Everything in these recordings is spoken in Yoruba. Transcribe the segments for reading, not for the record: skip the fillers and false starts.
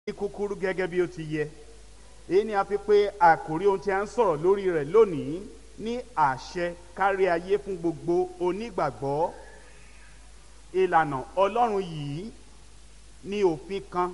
kúkúrú gẹ́gẹ́ bí ó ti yẹ. Èyí ni a fi pè àkòrí ohun tí a ń sọ̀rọ̀ lórí rẹ̀ lónìí ní àṣẹ kárí ayé fún gbogbo onígbàgbọ́. Ìlànà Ọlọ́run yìí ní òfin kan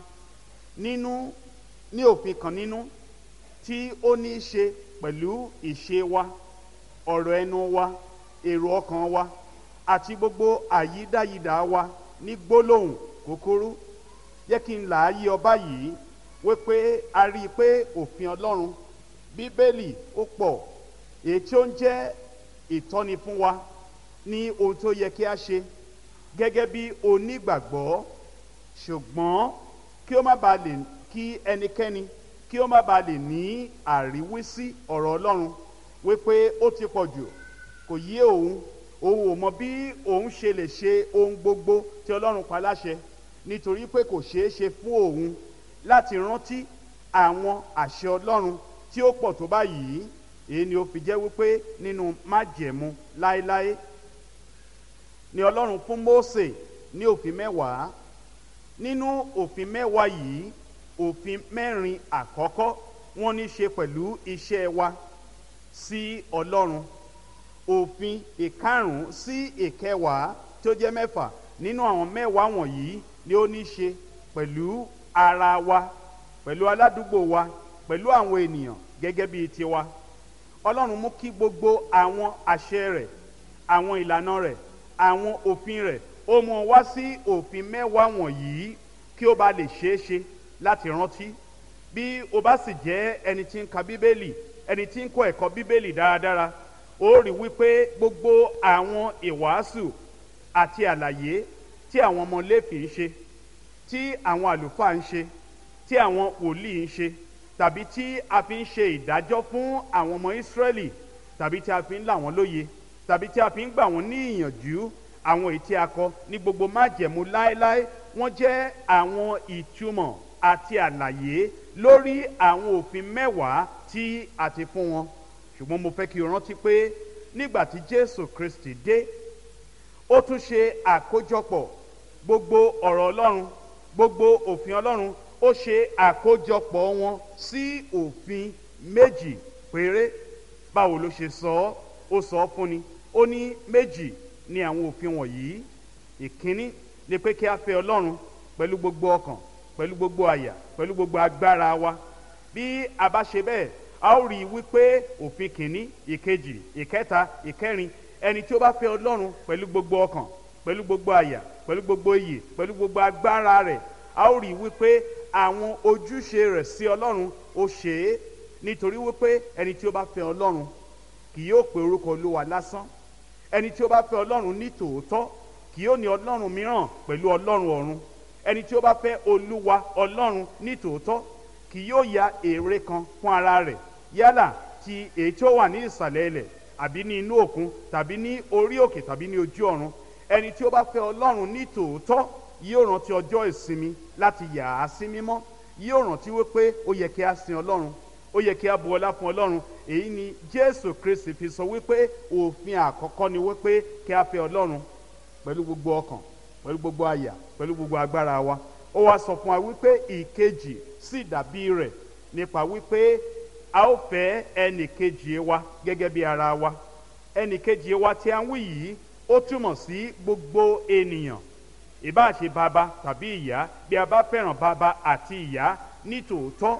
nínú tí ó ní í ṣe pẹ̀lú ìṣe wa, ọ̀rọ̀ ẹnu wa, èrò ọkàn wa àti gbogbo àyídáyidà wa ní gbólóhùn kúkúrú. Jẹ́ kí n là á yí ọ báyìí wípé a rí i pé òfin Ọlọ́run, Bíbélì ó pọ̀, èyí tí ó ń jẹ́ ìtọ́ni fún wa ní ohun tó yẹ kí a ṣe gẹ́gẹ́ bí onígbàgbọ́. Ṣùgbọ́n kí ẹnikẹ́ni kí ó má bàa lè ní àríwísí ọ̀rọ̀ Ọlọ́run wípé ó ti pọ̀ jù, kò yé òun ò mọ bí òun ṣe lè ṣe ohun gbogbo tí Ọlọ́run pa láṣẹ, nítorí pé kò ṣeé ṣe fún òun láti rántí àwọn àṣẹ Ọlọ́run tí ó pọ̀ tó báyìí. Èyí ni ó fi jẹ́ wípé nínú májẹ̀mú láéláé ni Ọlọ́run fún Mósè ní òfin 10. Nínú òfin 10 yìí, òfin 4 àkọ́kọ́ wọ́n ní ṣe pẹ̀lú iṣẹ́ wa sí Ọlọ́run. Òfin 5 sí 10 tó jẹ́ 6 nínú àwọn 10 wọ̀nyí ni ó ní ṣe pẹ̀lú ara wa, pẹ̀lú aládùúgbò wa, pẹ̀lú àwọn ènìyàn gẹ́gẹ́ bíi tiwa. Ọlọ́run mú kí gbogbo àwọn àṣẹ rẹ̀, àwọn ìlànà rẹ̀, àwọn òfin rẹ̀, ó mú wá sí òfin 10 wọ̀nyí kí ó bá lè ṣeé ṣe láti rántí. Bí o bá sì jẹ́ ẹni tí ń ka Bíbélì, ẹni tí ń kọ́ ẹ̀kọ́ Bíbélì dáradára, ó rí wípé gbogbo àwọn ìwàásù àti àlàyé tí àwọn ọmọ Léfì ń ṣe, tí àwọn àlùfáà ń ṣe, tí àwọn wòlíì ń ṣe, tàbí tí a fi ń ṣe ìdájọ́ fún àwọn ọmọ Ísírẹ́lì, tàbí tí a fi ń là wọ́n lóye, tàbí tí a fi ń gbà wọ́n ní ìyànjú, àwọn èyí tí a kọ ní gbogbo májẹ̀mú láéláé, wọ́n jẹ́ àwọn ìtumọ̀ àti àlàyé lórí àwọn òfin 10 tí a ti fún wọn. Ṣùgbọ́n mo fẹ́ kí o rántí pé nígbà tí Jésù Kristi dé, ó tún ṣe àkójọpọ̀ gbogbo ọ̀rọ̀ Ọlọ́run, gbogbo òfin Ọlọ́run, ó ṣe àkójọpọ̀ wọn sí òfin 2 péré. Báwo ló ṣe sọ ọ́? Ó sọ ọ́ fún ni. Ó ní 2 ni àwọn òfin wọ̀nyí. Ìkíní ni pé kí a fẹ́ Ọlọ́run pẹ̀lú gbogbo ọkàn, pẹ̀lú gbogbo àyà, pẹ̀lú gbogbo agbára wa. Bí a bá ṣe bẹ́ẹ̀, a ó rí i wípé òfin 1, 2, 3, 4, ẹni tí ó bá fẹ́ Ọlọ́run pẹ̀lú gbogbo ọkàn, pẹ̀lú gbogbo àyà, pẹ̀lú gbogbo iyè, pẹ̀lú gbogbo agbára rẹ̀, a ó rí i wípé àwọn ojúṣe rẹ̀ sí Ọlọ́run ó ṣe é. Nítorí wípé ẹni tí ó bá fẹ́ Ọlọ́run kì yóò pe orúkọ Olúwa lásán. Ẹni tí ó bá fẹ́ Ọlọ́run ní tòótọ́ kì yóò ní Ọlọ́run mìíràn pẹ̀lú Ọlọ́run ọ̀run. Ẹni tí ó bá fẹ́ Olúwa Ọlọ́run ní tòótọ́ kì yóò ya ère kan fún ara rẹ̀, yálà ti èyí tí ó wà ní ìsàlẹ̀ ilẹ̀ àbí ní inú òkun tàbí ní orí òkè tàbí ní ojú ọ̀run. Ẹni tí ó bá fẹ́ Ọlọ́run ní tòótọ́ yóò rántí ọjọ́ ìsinmi láti yà á sí mímọ́. Yóò rántí wípé ó yẹ kí a sin Ọlọ́run, ó yẹ kí a bu ọlá fún Ọlọ́run. Èyí ni Jésù Kristi fi sọ wípé òfin àkọ́kọ́ ni wípé kí a fẹ́ Ọlọ́run pẹ̀lú gbogbo ọkàn, pẹ̀lú gbogbo àyà, pẹ̀lú gbogbo agbára wa. Ó wá sọ fún wa wípé ìkejì sì dàbí rẹ̀ nípa wípé a ó fẹ́ ẹnìkejì wa gẹ́gẹ́ bí ara wa. Ẹnìkejì wa tí a ń wí yìí ó túmọ̀ sí gbogbo ènìyàn, ìbá ṣe bàbá tàbí ìyá. Bí a bá fẹ́ràn bàbá àti ìyá ní tòótọ́,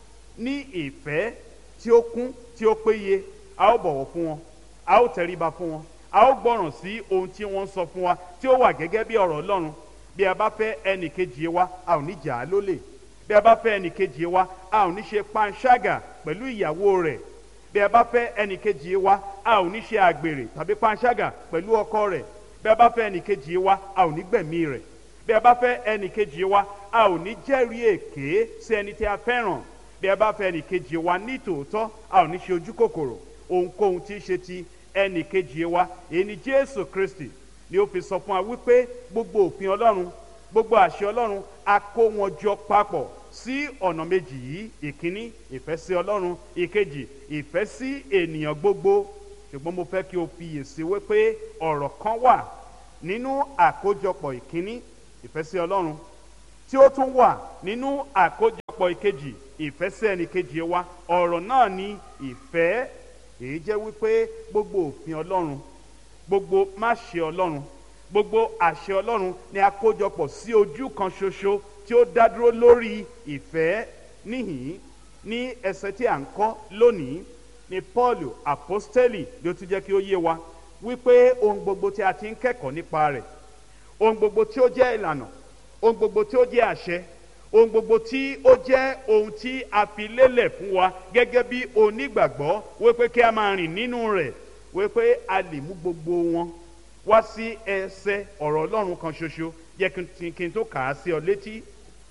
ní ìfẹ́ tí ó kún, tí ó péye, a ó bọ̀wọ̀ fún wọn, a ó tẹríba fún wọn, a ó gbọ́ràn sí ohun tí wọ́n sọ fún wa tí ó wà gẹ́gẹ́ bí ọ̀rọ̀ Ọlọ́run. Bí a bá fẹ́ ẹnìkejì wa, a ò ní jà á lólè. Bí a bá fẹ́ ẹnìkejì wa, a ò ní ṣe panṣágà pẹ̀lú ìyàwó rẹ̀. Bí a bá fẹ́ ẹnìkejì wa, a ò ní ṣe àgbèrè tàbí panṣágà pẹ̀lú ọkọ rẹ̀. Bí a bá fẹ́ ẹnìkejì wa, a ò ní gbẹ̀mí rẹ̀. Bí a bá fẹ́ ẹnìkejì wa, a ò ní jẹ́rìí èké sí ẹni tí a fẹ́ràn. Bí a bá fẹ́ ẹnìkejì wa ní tòótọ́, a ò ní ṣe ojú kòkòrò ohunkóhun tí í ṣe ti ẹnìkejì wa. Èyí ni Jésù Kristi ni ó fi sọ fún wa wípé gbogbo òfin Ọlọ́run, gbogbo àṣẹ Ọlọ́run, a kó wọn jọ papọ̀ sí ọ̀nà méjì yìí. Ìkíní, ìfẹ́ sí Ọlọ́run. Ìkejì, ìfẹ́ sí ènìyàn gbogbo. Ṣùgbọ́n mo fẹ́ kí o fiyèsí wípé ọ̀rọ̀ kan wà nínú àkójọpọ̀ ìkíní, ìfẹ́ sí Ọlọ́run, tí ó tún wà nínú àkójọpọ̀ àkójọpọ̀ ìkejì ìfẹ́ sí ẹnì kejì wa, ọ̀rọ̀ náà ni ìfẹ́. èyí jẹ́ wípé gbogbo òfin Ọlọ́run, gbogbo máṣe Ọlọ́run, gbogbo àṣẹ Ọlọ́run ni àkójọpọ̀ sí ojú kan ṣoṣo tí ó dá dúró lórí ìfẹ́. níhìn ní ẹsẹ̀ tí à ń kọ́ lónìí ni Paul apostoli ló tún jẹ́ kí ó yé wa wípé ohun gbogbo tí a ti ń kẹ́kọ̀ọ́ nípa rẹ̀, ohun gbogbo tí ó jẹ́ ìlànà, ohun gbogbo tí ó jẹ́ àṣẹ, ohun gbogbo tí ó jẹ́ ohun tí a fi lélẹ̀ fún wa gẹ́gẹ́ bí onígbàgbọ́ wípé kí a máa rìn nínú rẹ̀, wípé a lè mú gbogbo wọn wá sí ẹsẹ̀ ọ̀rọ̀ Ọlọ́run kan ṣoṣo. jẹ́ kí n tó kà á sí ọ létí.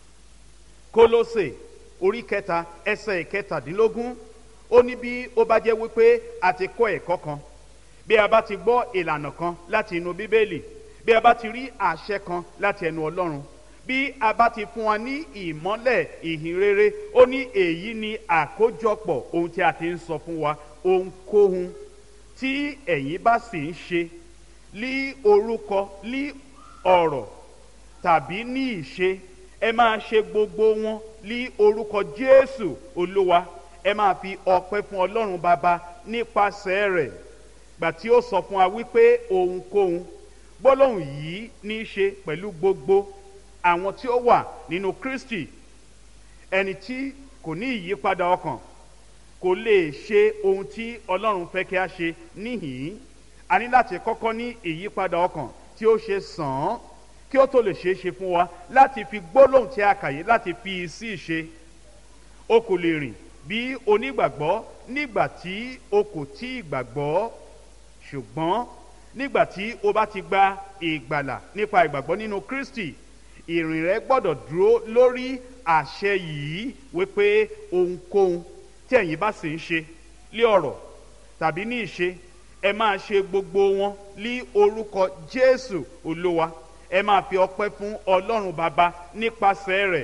Kólósè orí 3 ẹsẹ̀ 17 ó ní bí ó bá jẹ́ wípé a ti kọ́ ẹ̀kọ́ kan, bí a bá ti gbọ́ ìlànà kan láti inú Bíbélì, bí a bá ti rí àṣẹ kan láti ẹnu Ọlọ́run, bí a bá ti fún wa ní ìmọ́lẹ̀ ìhìn rere, ó ní èyí ni àkójọpọ̀ ohun tí a ti ń sọ fún wa. Ohunkóhun tí ẹ̀yin bá sì ń ṣe ní orúkọ, ní ọ̀rọ̀ tàbí ní ìṣe, ẹ máa ṣe gbogbo wọn ní orúkọ Jésù Olúwa, ẹ máa fi ọpẹ́ fún Ọlọ́run Baba nípasẹ̀ rẹ̀. Gbà tí ó sọ fún wa wípé ohunkóhun, gbólóhùn yìí ní í ṣe pẹ̀lú gbogbo àwọn tí ó wà nínú Kristi. ẹni tí kò ní ìyípadà ọkàn kò lè ṣe ohun tí Ọlọ́run fẹ́ kí a ṣe. níhìn a ní láti kọ́kọ́ ní ìyípadà ọkàn tí ó ṣe sàn án kí ó tó lè ṣeé ṣe fún wa láti fi gbólóhùn tí a kà yìí láti fi sí ìṣe. o kò lè rìn bí onígbàgbọ́ nígbà tí o kò tí ì gbàgbọ́, ṣùgbọ́n nígbà tí o bá ti gba ìgbàlà nípa ìgbàgbọ́ nínú Kristi, ìrìn rẹ gbọ́dọ̀ dúró lórí àṣẹ yìí wípé ohunkóhun tí ẹ̀yin bá sì ń ṣe ní ọ̀rọ̀ tàbí ní ìṣe, ẹ máa ṣe gbogbo wọn ní orúkọ Jésù Olúwa, ẹ máa fi ọpẹ́ fún Ọlọ́run Baba nípasẹ̀ rẹ̀.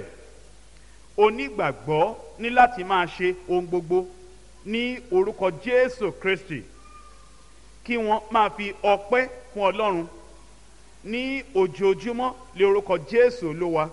Onígbàgbọ́ ní láti máa ṣe ohun gbogbo ní orúkọ Jésù Kristi, kí wọ́n máa fi ọpẹ́ fún Ọlọ́run ní ojoojúmọ́ lé orúkọ Jésù Olúwa,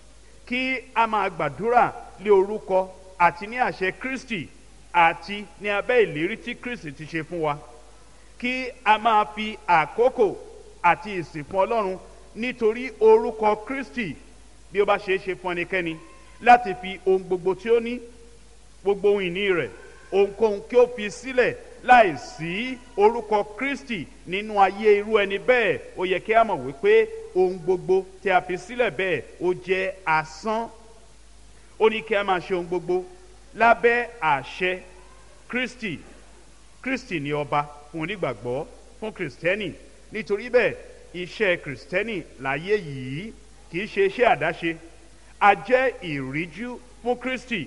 kí a máa gbàdúrà lé orúkọ àti ní àṣẹ Kristi àti ní abẹ́ ìlérí tí Kristi ti ṣe fún wa, kí a máa fi àkókò àti ìsìn fún Ọlọ́run nítorí orúkọ Kristi. bí ó bá ṣeé ṣe fún ẹnikẹ́ni láti fi ohun gbogbo tí ó ní, gbogbo ohun ìní rẹ̀, ohunkóhun kí ó fi sílẹ̀ láì sí orúkọ Kristi nínú ayé irú ẹni bẹ́ẹ̀, ó yẹ kí a mọ̀ wípé ohun gbogbo tí a fi sílẹ̀ bẹ́ẹ̀ ó jẹ́ asán. ó ní kí a máa ṣe ohun gbogbo lábẹ́ àṣẹ Kristi. Kristi ni ọba fún onígbàgbọ́, fún Kristẹni. nítorí bẹ́ẹ̀ iṣẹ́ Kristẹni láyé yìí kì í ṣe iṣẹ́ àdáṣe. a jẹ́ ìríjú fún Kristi,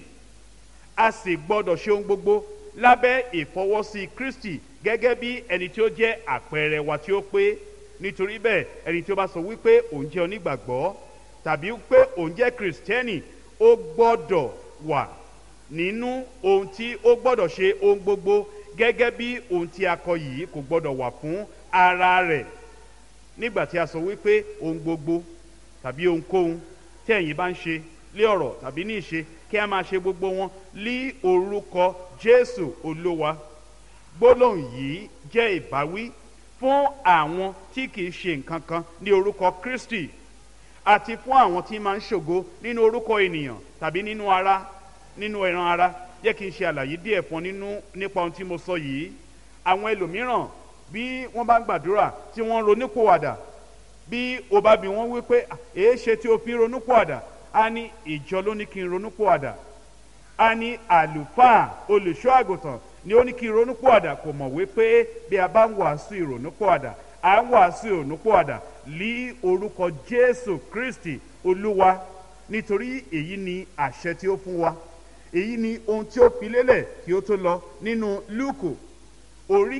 a sì gbọ́dọ̀ ṣe ohun gbogbo lábẹ́ ìfọwọ́sí Kristi gẹ́gẹ́ bí ẹni tí ó jẹ́ àpẹẹrẹ wa tí ó pé. nítorí bẹ́ẹ̀ ẹni tí ó bá sọ wípé òun jẹ́ onígbàgbọ́ tàbí pé òun jẹ́ Kristẹni, ó gbọ́dọ̀ wà nínú ohun tí ó gbọ́dọ̀ ṣe ohun gbogbo gẹ́gẹ́ bí ohun tí a kọ yìí kò gbọ́dọ̀ wà fún ara rẹ̀. nígbà tí a sọ wípé ohun gbogbo tàbí ohunkóhun tí ẹ̀yin bá ń ṣe lé ọ̀rọ̀ tàbí ní ìṣe, kí a máa ṣe gbogbo wọn ní orúkọ Jésù Olúwa. gbólóhùn yìí jẹ́ ìbáwí fún àwọn tí kìí ṣe nǹkan kan ní orúkọ Kristi, àti fún àwọn tí máa ń ṣògo nínú orúkọ ènìyàn tàbí nínú ara, nínú ẹran ara. jẹ́ kí n ṣe àlàyé díẹ̀ fún nípa ohun tí mo sọ yìí. àwọn ẹlòmíràn bí wọ́n bá ń gbàdúrà tí wọ́n ń ronúpìwàdà, bí o bá bi wọ́n wípé èé ṣe tí o fi ń ronúpìwàdà, a ní ìjọ ló ní kí n ronúpìwàdà, a ní àlùfáà olùṣọ́ àgùntàn ni ó ní kí n ronúpìwàdà. kò mọ̀ wípé bí a bá ń wàásù ìrònúpìwàdà, à ń wàásù ìrònúpìwàdà ní orúkọ Jésù Kristi Olúwa. nítorí èyí ni àṣẹ tí ó fún wa, èyí ni ohun tí ó fi lélẹ̀ kí ó tó lọ nínú Lúùkù orí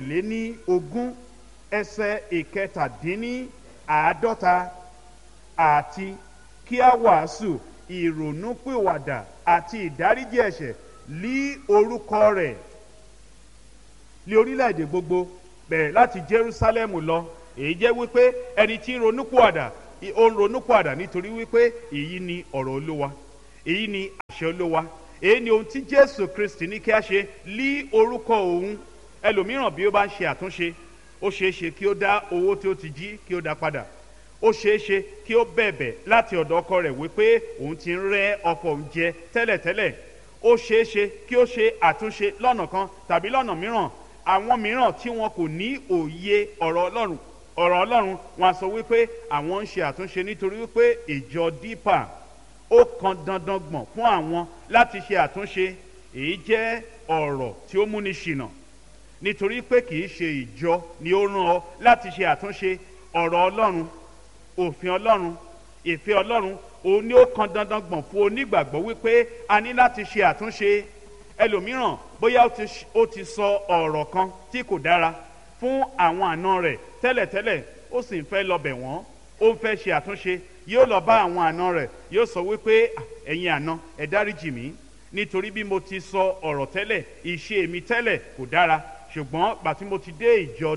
24 ẹsẹ̀ 47, àti kí a wàásù ìrònúpìwàdà àti ìdáríjì ẹ̀ṣẹ̀ ní orúkọ rẹ̀ ní orílẹ̀-èdè gbogbo, bẹ̀rẹ̀ láti Jerúsálẹ́mù lọ. èyí jẹ́ wípé ẹni tí ń ronúpìwàdà, ó ń ronúpìwàdà nítorí wípé èyí ni ọ̀rọ̀ Olúwa, èyí ni àṣẹ Olúwa, èyí ni ohun tí Jésù Kristi ní kí a ṣe lí orúkọ òun. Ẹlòmíràn bí ó bá ń ṣe àtúnṣe, ó ṣeé ṣe kí ó dá owó tí ó ti jí kí ó dá padà, ó ṣeé ṣe kí ó bẹ̀bẹ̀ láti ọ̀dọ̀ ọkọ rẹ̀ wípé òun ti ń rẹ́ ọkọ òun jẹ tẹ́lẹ̀tẹ́lẹ̀, ó ṣeé ṣe kí ó ṣe àtúnṣe lọ́nà kan tàbí lọ́nà mìíràn. Àwọn mìíràn tí wọn kò ní òye ọ̀rọ̀ Ọlọ́run wọn á sọ wípé àwọn ń ṣe àtúnṣe nítorí wípé ìjọ dípà ó kan dandan gbọ̀n fún àwọn láti ṣe àtúnṣe. Èyí jẹ́ ọ̀rọ̀ tí ó múni ṣìnà, nítorí pé kì í ṣe ìjọ ni ó rán ọ láti ṣe àtúnṣe. Ọ̀rọ̀ Ọlọ́run, òfin Ọlọ́run, ìfẹ́ Ọlọ́run, òun ni ó kan dandan gbọ̀n fún onígbàgbọ́ wípé a ní láti ṣe àtúnṣe. Ẹlòmíràn bóyá ó ti sọ ọ̀rọ̀ kan tí kò dára fún àwọn àna rẹ̀ tẹ́lẹ̀tẹ́lẹ̀, ó sì ń fẹ́ lọ bẹ̀ wọ́n, ó ń fẹ́ ṣe àtúnṣe. Yóò lọ bá àwọn àna rẹ̀, yóò sọ wípé ẹ̀yin àna ẹ dáríjì mí, nítorí bí mo ti sọ ọ̀rọ̀ tẹ́lẹ̀, ìṣe mi tẹ́lẹ̀ kò dára, ṣùgbọ́n gbà tí mo ti dé ìjọ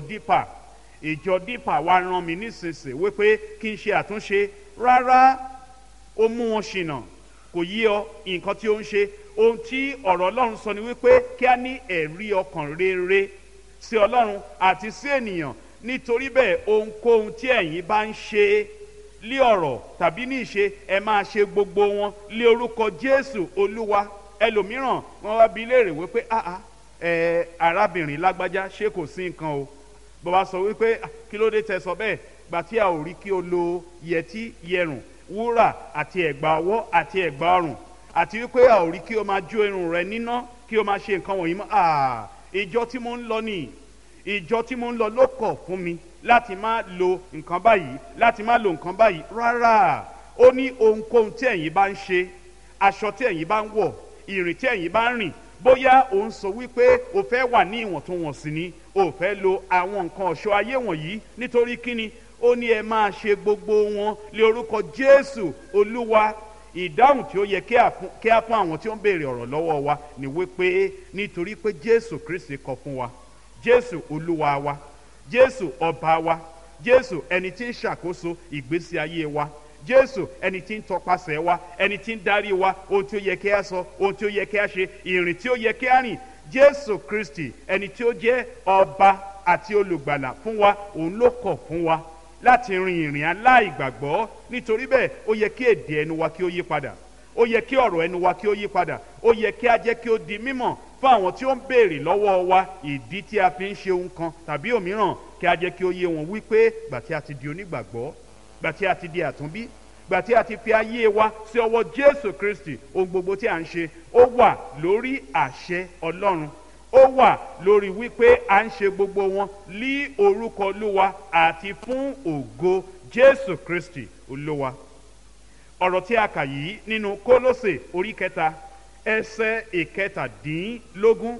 dípà wá rán mi nísinsìnyí wípé kí n ṣe àtúnṣe. Rárá, ó mú wọn ṣìnà, kò yí ọ nǹkan tí ó ń ṣe. Ohun tí ọ̀rọ̀ Ọlọ́run sọ ni wípé kí a ní ẹ̀rí ọkàn rere sí Ọlọ́run àti sí ènìyàn. Nítorí bẹ́ẹ̀ ohunkóhun tí ẹ̀yin bá ń ṣe lí ọ̀rọ̀ tàbí ní ìṣe, ẹ máa ṣe gbogbo wọn lé orúkọ Jésù Olúwa. Ẹlòmíràn wọn wá bi léèrè wípé arábìnrin lágbájá ṣé kò sí nǹkan o? Bó bá sọ wípé kí ló dé tẹ́ sọ bẹ́ẹ̀, gbà tí a ò rí kí o lo yẹtí, yẹ̀rùn, wúrà àti ẹ̀gbà ọwọ́ àti ẹ̀gbà ọrùn, àti wípé a ò rí kí o máa jó irun rẹ níná, kí o máa ṣe nǹkan wọ̀nyí mọ́. Ìjọ tí mo ń lọ nìyí, ìjọ tí mo ń lọ ló kọ̀ fún mi láti má lo nǹkan báyìí, láti má lo nǹkan báyìí. Rárá, ó ní ohunkóhun tí ẹ̀yin bá ń ṣe, aṣọ tí ẹ̀yin bá ń wọ̀, ìrìn tí ẹ̀yin bá ń rìn, bóyá o ń sọ wípé o fẹ́ wà ní ìwọ̀ntúnwọ̀nsì ni, o fẹ́ lo àwọn nǹkan ọ̀ṣọ́ ayé wọ̀nyí, nítorí kíni? Ó ní ẹ máa ṣe gbogbo wọn lé orúkọ Jésù Olúwa. Ìdáhùn tí ó yẹ kí a fún àwọn tí ó ń béèrè ọ̀rọ̀ lọ́wọ́ wa ni wípé nítorí pé Jésù Kristi kọ fún wa, Jésù Olúwa wa, Jésù ọba wa, Jésù ẹni tí ń ṣàkóso ìgbésí ayé wa, Jésù ẹni tí ń tọpasẹ̀ wa, ẹni tí ń darí wa, ohun tí ó yẹ kí a sọ, ohun tí ó yẹ kí a ṣe, ìrìn tí ó yẹ kí a rìn. Jésù Kristi ẹni tí ó jẹ́ ọba àti olùgbàlà fún wa, òun ló kọ̀ fún wa láti rin ìrìn aláìgbàgbọ́. Nítorí bẹ́ẹ̀ ó yẹ kí èdè ẹnu wa kí ó yí padà, ó yẹ kí ọ̀rọ̀ ẹnu wa kí ó yí padà, ó yẹ kí a jẹ́ kí ó di mímọ̀ fún àwọn tí ó ń béèrè lọ́wọ́ wa ìdí tí a fi ń ṣe ohun kan tàbí òmíràn, kí a jẹ́ kí ó yé wọn wípé gbà tí a ti di onígbàgbọ́, gbà tí a ti di àtúnbí, gbà tí a ti fi ayé wa sí ọwọ́ Jésù Kristi, ohun gbogbo tí a ń ṣe ó wà lórí àṣẹ Ọlọ́run, ó wà lórí wípé à ń ṣe gbogbo wọn lí orúkọ Olúwa àti fún ògo Jésù Kristi Olúwa. Ọ̀rọ̀ tí a kà yìí nínú Kólósè orí 3 ẹsẹ̀ 17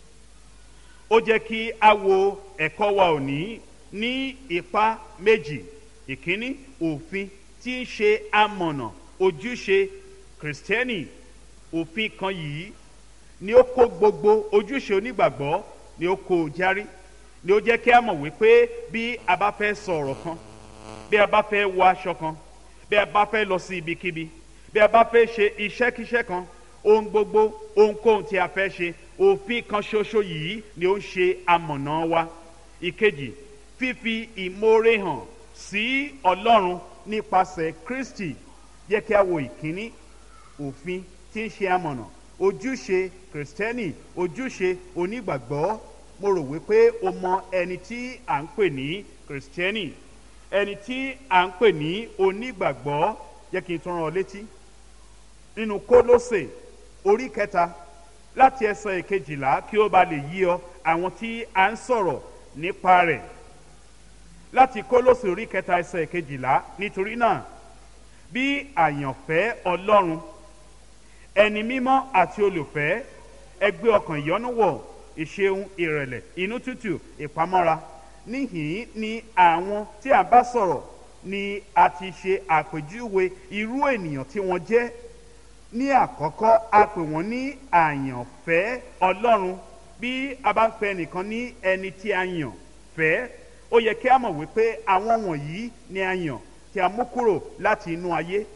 ó jẹ́ kí a wo ẹ̀kọ́ wa òní ní ipa méjì. Ìkíní, òfin tí ń ṣe amọ̀nà ojúṣe Kristẹni. Òfin kan yìí ni ó kó gbogbo ojúṣe onígbàgbọ́, ni ó kó járí, ni ó jẹ́ kí a mọ̀ wípé bí a bá fẹ́ sọ ọ̀rọ̀ kan, bí a bá fẹ́ wọ aṣọ kan, bí a bá fẹ́ lọ sí ibikíbi, bí a bá fẹ́ ṣe iṣẹ́kíṣẹ́ kan, ohun gbogbo, ohunkóhun tí a fẹ́ ṣe, òfin kan ṣoṣo yìí ni ó ń ṣe amọ̀nà wa. Ìkejì, fífi ìmoore hàn sí Ọlọ́run nípasẹ̀ Kristi. Jẹ́ kí a wo ìkíní, òfin tí ń ṣe amọ̀nà, ojúṣe Kristẹni, ojúṣe onígbàgbọ́. Mo rò wípé o mọ ẹni tí à ń pè ní Kristẹni, ẹni tí à ń pè ní onígbàgbọ́. Jẹ́ kí n tún rán ọ létí nínú Kólósè orí 3 láti ẹsẹ̀ 12 kí ó ba lè yí ọ àwọn tí à ń sọ̀rọ̀ nípa rẹ̀. Láti Kólósè orí 3 ẹsẹ̀ 12, nítorí náà bí àyànfẹ́ Ọlọ́run, ẹni mímọ́ àti olùfẹ́, ẹ gbé ọkàn ìyọ́nú wọ̀, ìṣeun, ìrẹ̀lẹ̀, inú tútù, ìpamọ́ra. Níhìn ni àwọn tí a bá sọ̀rọ̀ ni a ti ṣe àpèjúwe irú ènìyàn tí wọ́n jẹ́. Ní àkọ́kọ́ a pè wọ́n ní àyànfẹ́ Ọlọ́run. Bí a bá ń pè ẹnìkan ní ẹni tí a yàn fẹ́, ó yẹ kí a mọ̀ wípé àwọn wọ̀nyí ni a yàn, tí a mú kúrò láti inú ayé.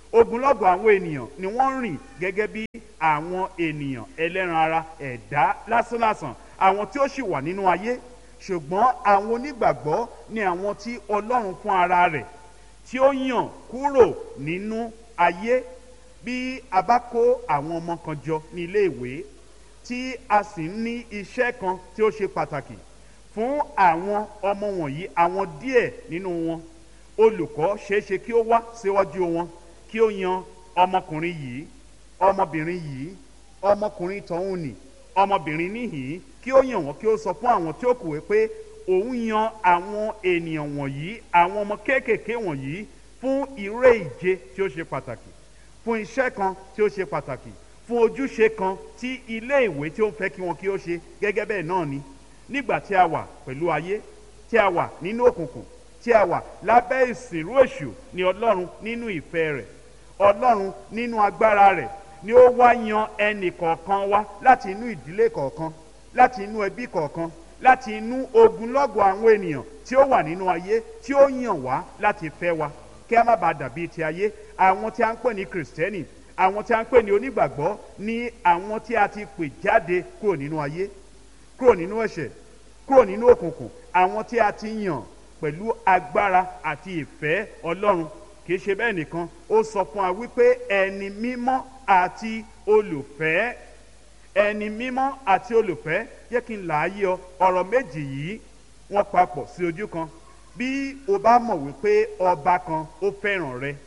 ogunlọ́gọ̀ àwọn ènìyàn ni wọ́n rìn gẹ́gẹ́ bí àwọn ènìyàn ẹlẹ́ran ara, ẹ̀dá lásánlàsàn, àwọn tí ó sì wà nínú ayé. Ṣùgbọ́n àwọn onígbàgbọ́ ni àwọn tí Ọlọ́run fún ara rẹ̀ tí ó yàn kúrò nínú ayé. Bí a bá kó àwọn ọmọ kan jọ ní ilé ìwé tí a sì ń ní iṣẹ́ kan tí ó ṣe pàtàkì fún àwọn ọmọ wọ̀nyí, àwọn díẹ̀ nínú wọn, olùkọ́ ṣeéṣe kí ó wá síwájú wọn kí ó yan ọmọkùnrin yìí, ọmọbìnrin yìí, ọmọkùnrin tọ̀hún nì, ọmọbìnrin níhìn, kí ó yàn wọ́n, kí ó sọ fún àwọn tí ó kù pé òun yan àwọn ènìyàn wọ̀nyí, àwọn ọmọ kéékèèké wọ̀nyí fún eré ìje tí ó ṣe pàtàkì, fún iṣẹ́ kan tí ó ṣe pàtàkì, fún ojúṣe kan tí ilé ìwé tí ó ń fẹ́ kí wọn kí ó ṣe. Gẹ́gẹ́ bẹ́ẹ̀ náà ni nígbà tí a wà pẹ̀lú ayé, tí a wà nínú òkùnkùn, tí a wà lábẹ́ ìsìnrú èṣù, ni Ọlọ́run nínú ìfẹ́ rẹ̀, Ọlọ́run nínú agbára rẹ̀ ni ó wá yan ẹnì kọ̀ọ̀kan wá láti inú ìdílé kọ̀ọ̀kan, láti inú ẹbí kọ̀ọ̀kan, láti inú ogunlọ́gọ̀ àwọn ènìyàn tí ó wà nínú ayé, tí ó yàn wá láti fẹ́ wa kí a má bàa dàbí ti ayé. Àwọn tí a ń pè ní Kìrìsìtẹ́nì, àwọn tí a ń pè ní onígbàgbọ́, ní àwọn tí a ti pè jáde kúrò nínú ayé, kúrò nínú ẹ̀ṣẹ̀, kúrò nínú òkùnkùn, àwọn tí a ti yàn pẹ̀lú agbára àti ìfẹ́ Ọlọ́run. Kì í ṣe bẹ́ẹ̀ nìkan, ó sọ fún wa wípé ẹni mímọ́ àti olùfẹ́, ẹni mímọ́ àti olùfẹ́. Jẹ́ kí n là á yé ọ, ọ̀rọ̀ méjì yìí wọ́n papọ̀ sí ojú kan. Bí o bá mọ̀ wípé ọba kan ó fẹ́ràn rẹ,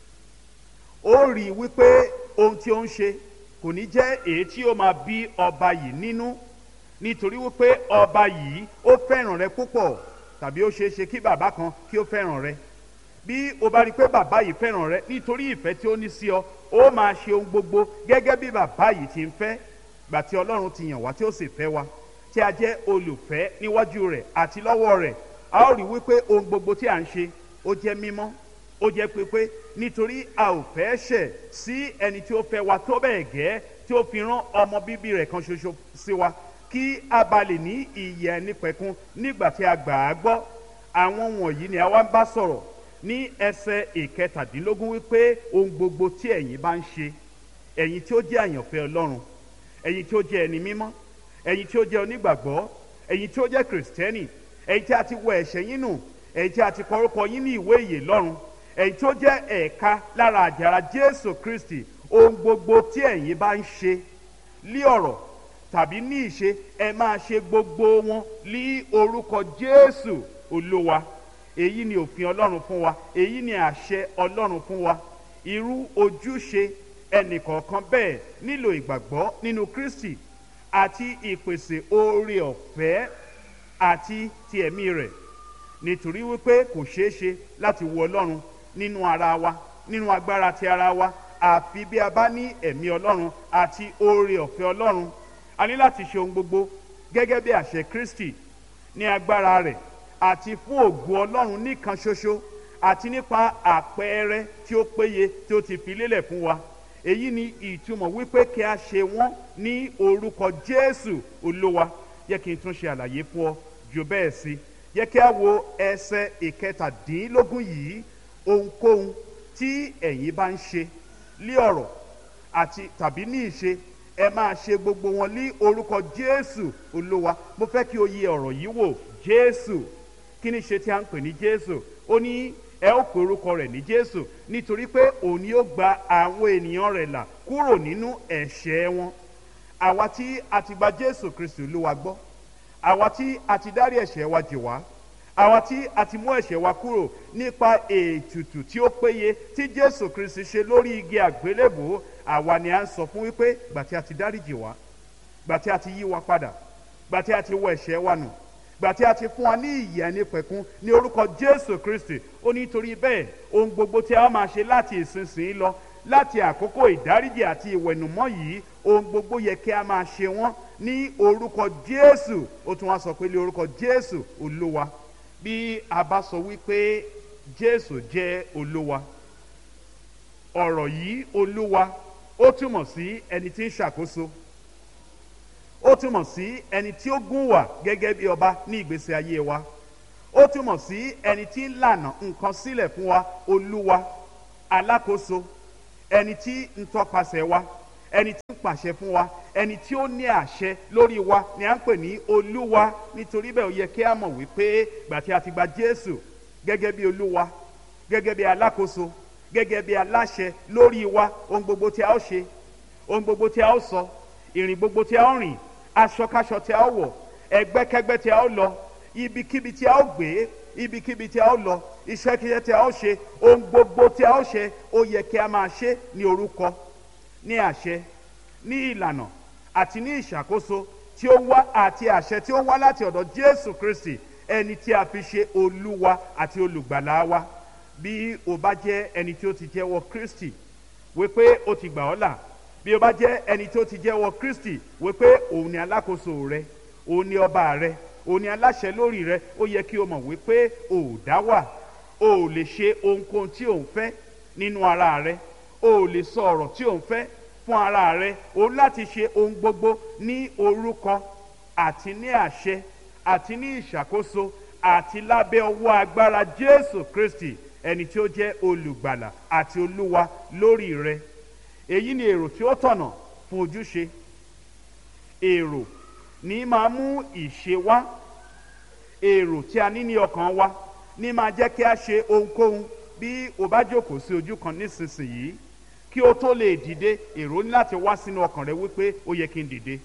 ó rí wípé ohun tí ó ń ṣe kò ní jẹ́ èyí tí ó máa bí ọba yìí nínú, nítorí wípé ọba yìí ó fẹ́ràn rẹ púpọ̀. Tàbí ó ṣeé ṣe kí bàbá kan kí ó fẹ́ràn rẹ. Bí o bá rí pé bàbá yìí fẹ́ràn rẹ, nítorí ìfẹ́ tí ó ní sí ọ, ó máa ṣe ohun gbogbo gẹ́gẹ́ bí bàbá yìí ti ń fẹ́. Gbà tí Ọlọ́run ti yàn wá tí ó sì fẹ́ wa, tí a jẹ́ olùfẹ́ níwájú rẹ̀ àti lọ́wọ́ rẹ̀, a ó rí wípé ohun gbogbo tí à ń ṣe ó jẹ́ mímọ́, ó jẹ́ pípé, nítorí a ò fẹ́ ṣẹ̀ sí ẹni tí ó fẹ́ wa tó bẹ́ẹ̀ gẹ́ tí ó fi rán ọmọ bíbí rẹ̀ kan ṣoṣo sí wa, kí a bá lè ní ìyè ẹnìpẹ̀kun nígbà tí a gbà á gbọ́. Àwọn wọ̀nyí ni a wá ń bá sọ̀rọ̀ ní ẹsẹ̀ ìkẹtàdínlógún wípé ohun gbogbo tí ẹ̀yin bá ń ṣe, ẹ̀yin tí ó jẹ́ àyànfẹ́ Ọlọ́run, ẹ̀yin tí ó jẹ́ ẹni mímọ́, ẹ̀yin tí ó jẹ́ onígbàgbọ́, ẹ̀yin tí ó jẹ́ Kìrìsìtẹ́nì, ẹ̀yin tí a ti wọ ẹ̀ṣẹ̀ yín nù, ẹ̀yin tí a ti kọ orúkọ yín ní ìwé ìyè lọ́run, ẹ̀yin tí ó jẹ́ ẹ̀ka lára àjàrà Jésù Kristi, ohun gbogbo tí ẹ̀yin bá ń ṣe lí ọ̀rọ̀ tàbí ní ìṣe, ẹ máa ṣe gbogbo wọn lí orúkọ Jésù Olúwa. Èyí ni òfin Ọlọ́run fún wa, èyí ni àṣẹ Ọlọ́run fún wa. Irú ojúṣe ẹnìkọ̀ọ̀kan bẹ́ẹ̀ nílò ìgbàgbọ́ nínú Kristi àti ìpèsè oore ọ̀fẹ́ àti ti ẹ̀mí rẹ̀, nítorí wípé kò ṣeé ṣe láti wo Ọlọ́run nínú ara wa, nínú agbára ti ara wa, àfi bí a bá ní ẹ̀mí Ọlọ́run àti oore ọ̀fẹ́ Ọlọ́run. A ní láti ṣe ohun gbogbo gẹ́gẹ́ bí àṣẹ Kristi ní agbára rẹ̀ àti fún ògo Ọlọ́run nìkan ṣoṣo, àti nípa àpẹẹrẹ tí ó péye tí ó ti fi lélẹ̀ fún wa. Èyí ni ìtumọ̀ wípé kí a ṣe wọ́n ní orúkọ Jésù Olúwa. Jẹ́ kí n tún ṣe àlàyé fún ọ jù bẹ́ẹ̀ sí. Jẹ́ kí a wo ẹsẹ̀ ìkẹtàdínlógún yìí. Ohunkóhun tí ẹ̀yin bá ń ṣe lí ọ̀rọ̀ àti tàbí ní ìṣe, ẹ máa ṣe gbogbo wọn ní orúkọ Jésù Olúwa. Mo fẹ́ kí o yẹ ọ̀rọ̀ yìí wò. Jésù, kí ni ṣe tí a ń pè ní Jésù? Ó ní ẹ ó pe orúkọ rẹ̀ ní Jésù nítorí pé òun ni ó gba àwọn ènìyàn rẹ̀ là kúrò nínú ẹ̀ṣẹ̀ wọn. Àwa tí a ti gba Jésù Kristi Olúwa gbọ́, àwa tí a ti dárí ẹ̀ṣẹ̀ wa jì wá, àwa tí a ti mú ẹ̀ṣẹ̀ wa kúrò nípa ètùtù tí ó péye tí Jésù Kristi ṣe lórí igi àgbélébùú, àwa ni a ń sọ fún wípé gbà tí a ti dáríjì wá, gbà tí a ti yí wa padà, gbà tí a ti wọ ẹ̀ṣẹ̀ wa nù, gbà tí a ti fún wa ní ìyè ẹnìpẹ̀kun ní orúkọ Jésù Kristi. Ó nítorí bẹ́ẹ̀ ohun gbogbo tí a máa ṣe láti ìsinsìnyí lọ, láti àkókò ìdáríjì àti ìwẹ̀nùmọ́ yìí, ohun gbogbo yẹ kí a máa ṣe wọ́n ní orúkọ Jésù. Ó tún wá sọ pé ní orúkọ Jésù Olúwa. Bí a bá sọ wípé Jésù jẹ́ Olúwa, ọ̀rọ̀ yìí Olúwa ó túmọ̀ sí ẹni tí ń ṣàkóso, ó túmọ̀ sí ẹni tí ó gún wà gẹ́gẹ́ bí ọba ní ìgbésí ayé wa, ó túmọ̀ sí ẹni tí ń lànà nǹkan sílẹ̀ fún wa. Olúwa, alákòóso, ẹni tí ń tọpasẹ̀ wa, ẹni tí ń pàṣẹ fún wa, ẹni tí ó ní àṣẹ lórí wa ni à ń pè ní Olúwa. Nítorí bẹ́ẹ̀ ó yẹ kí a mọ̀ wípé ìgbà tí a ti gba Jésù gẹ́gẹ́ bí Olúwa, gẹ́gẹ́ bí alákòóso, gẹ́gẹ́ bí aláṣẹ lórí wa, ohun gbogbo tí a ó ṣe, ohun gbogbo tí a ó sọ, ìrìn gbogbo tí a ó rìn, aṣọkáṣọ tí a ó wọ̀, ẹgbẹ́kẹ́gbẹ́ tí a ó lọ, ibikíbi tí a ó gbé, ibikíbi tí a ó lọ, iṣẹ́kíṣẹ́ tí a ó ṣe, ohun gbogbo tí a ó ṣe, ó yẹ kí a máa ṣe ní orúkọ, ní àṣẹ, ní ìlànà àti ní ìṣàkóso tí ó wá, àti àṣẹ tí ó wá láti ọ̀dọ̀ Jésù Kristi, ẹni tí a fi ṣe Olúwa àti olùgbàlà wa. Bí o bá jẹ́ ẹni tí ó ti jẹ́wọ́ Kristi wípé ó ti gbà ọ́ là, bí o bá jẹ́ ẹni tí ó ti jẹ́wọ́ Kristi wípé òun ni alákòóso rẹ, òun ni ọba rẹ, òun ni aláṣẹ lórí rẹ, ó yẹ kí o mọ̀ wípé o ò dá wà, o ò lè ṣe ohunkóhun tí o ń fẹ́ nínú ara rẹ, o ò lè sọ ọ̀rọ̀ tí o ń fẹ́ fún ara rẹ, o láti ṣe ohun gbogbo ní orúkọ àti ní àṣẹ àti ní ìṣàkóso àti lábẹ́ ọwọ́ agbára Jésù Kristi, ẹni tí ó jẹ́ olùgbàlà àti olúwa lórí rẹ. Èyí ni èrò tí ó tọ̀nà fún ojúṣe. Èrò ní máa mú ìṣe wá. Èrò tí a ní ní ọkàn wa ní máa jẹ́ kí a ṣe ohunkóhun. Bí o bá jókòó sí ojú kan nísinsìnyí, kí o tó lè dìde, èrò ní láti wá sínú ọkàn rẹ wípé ó yẹ kí n dìde.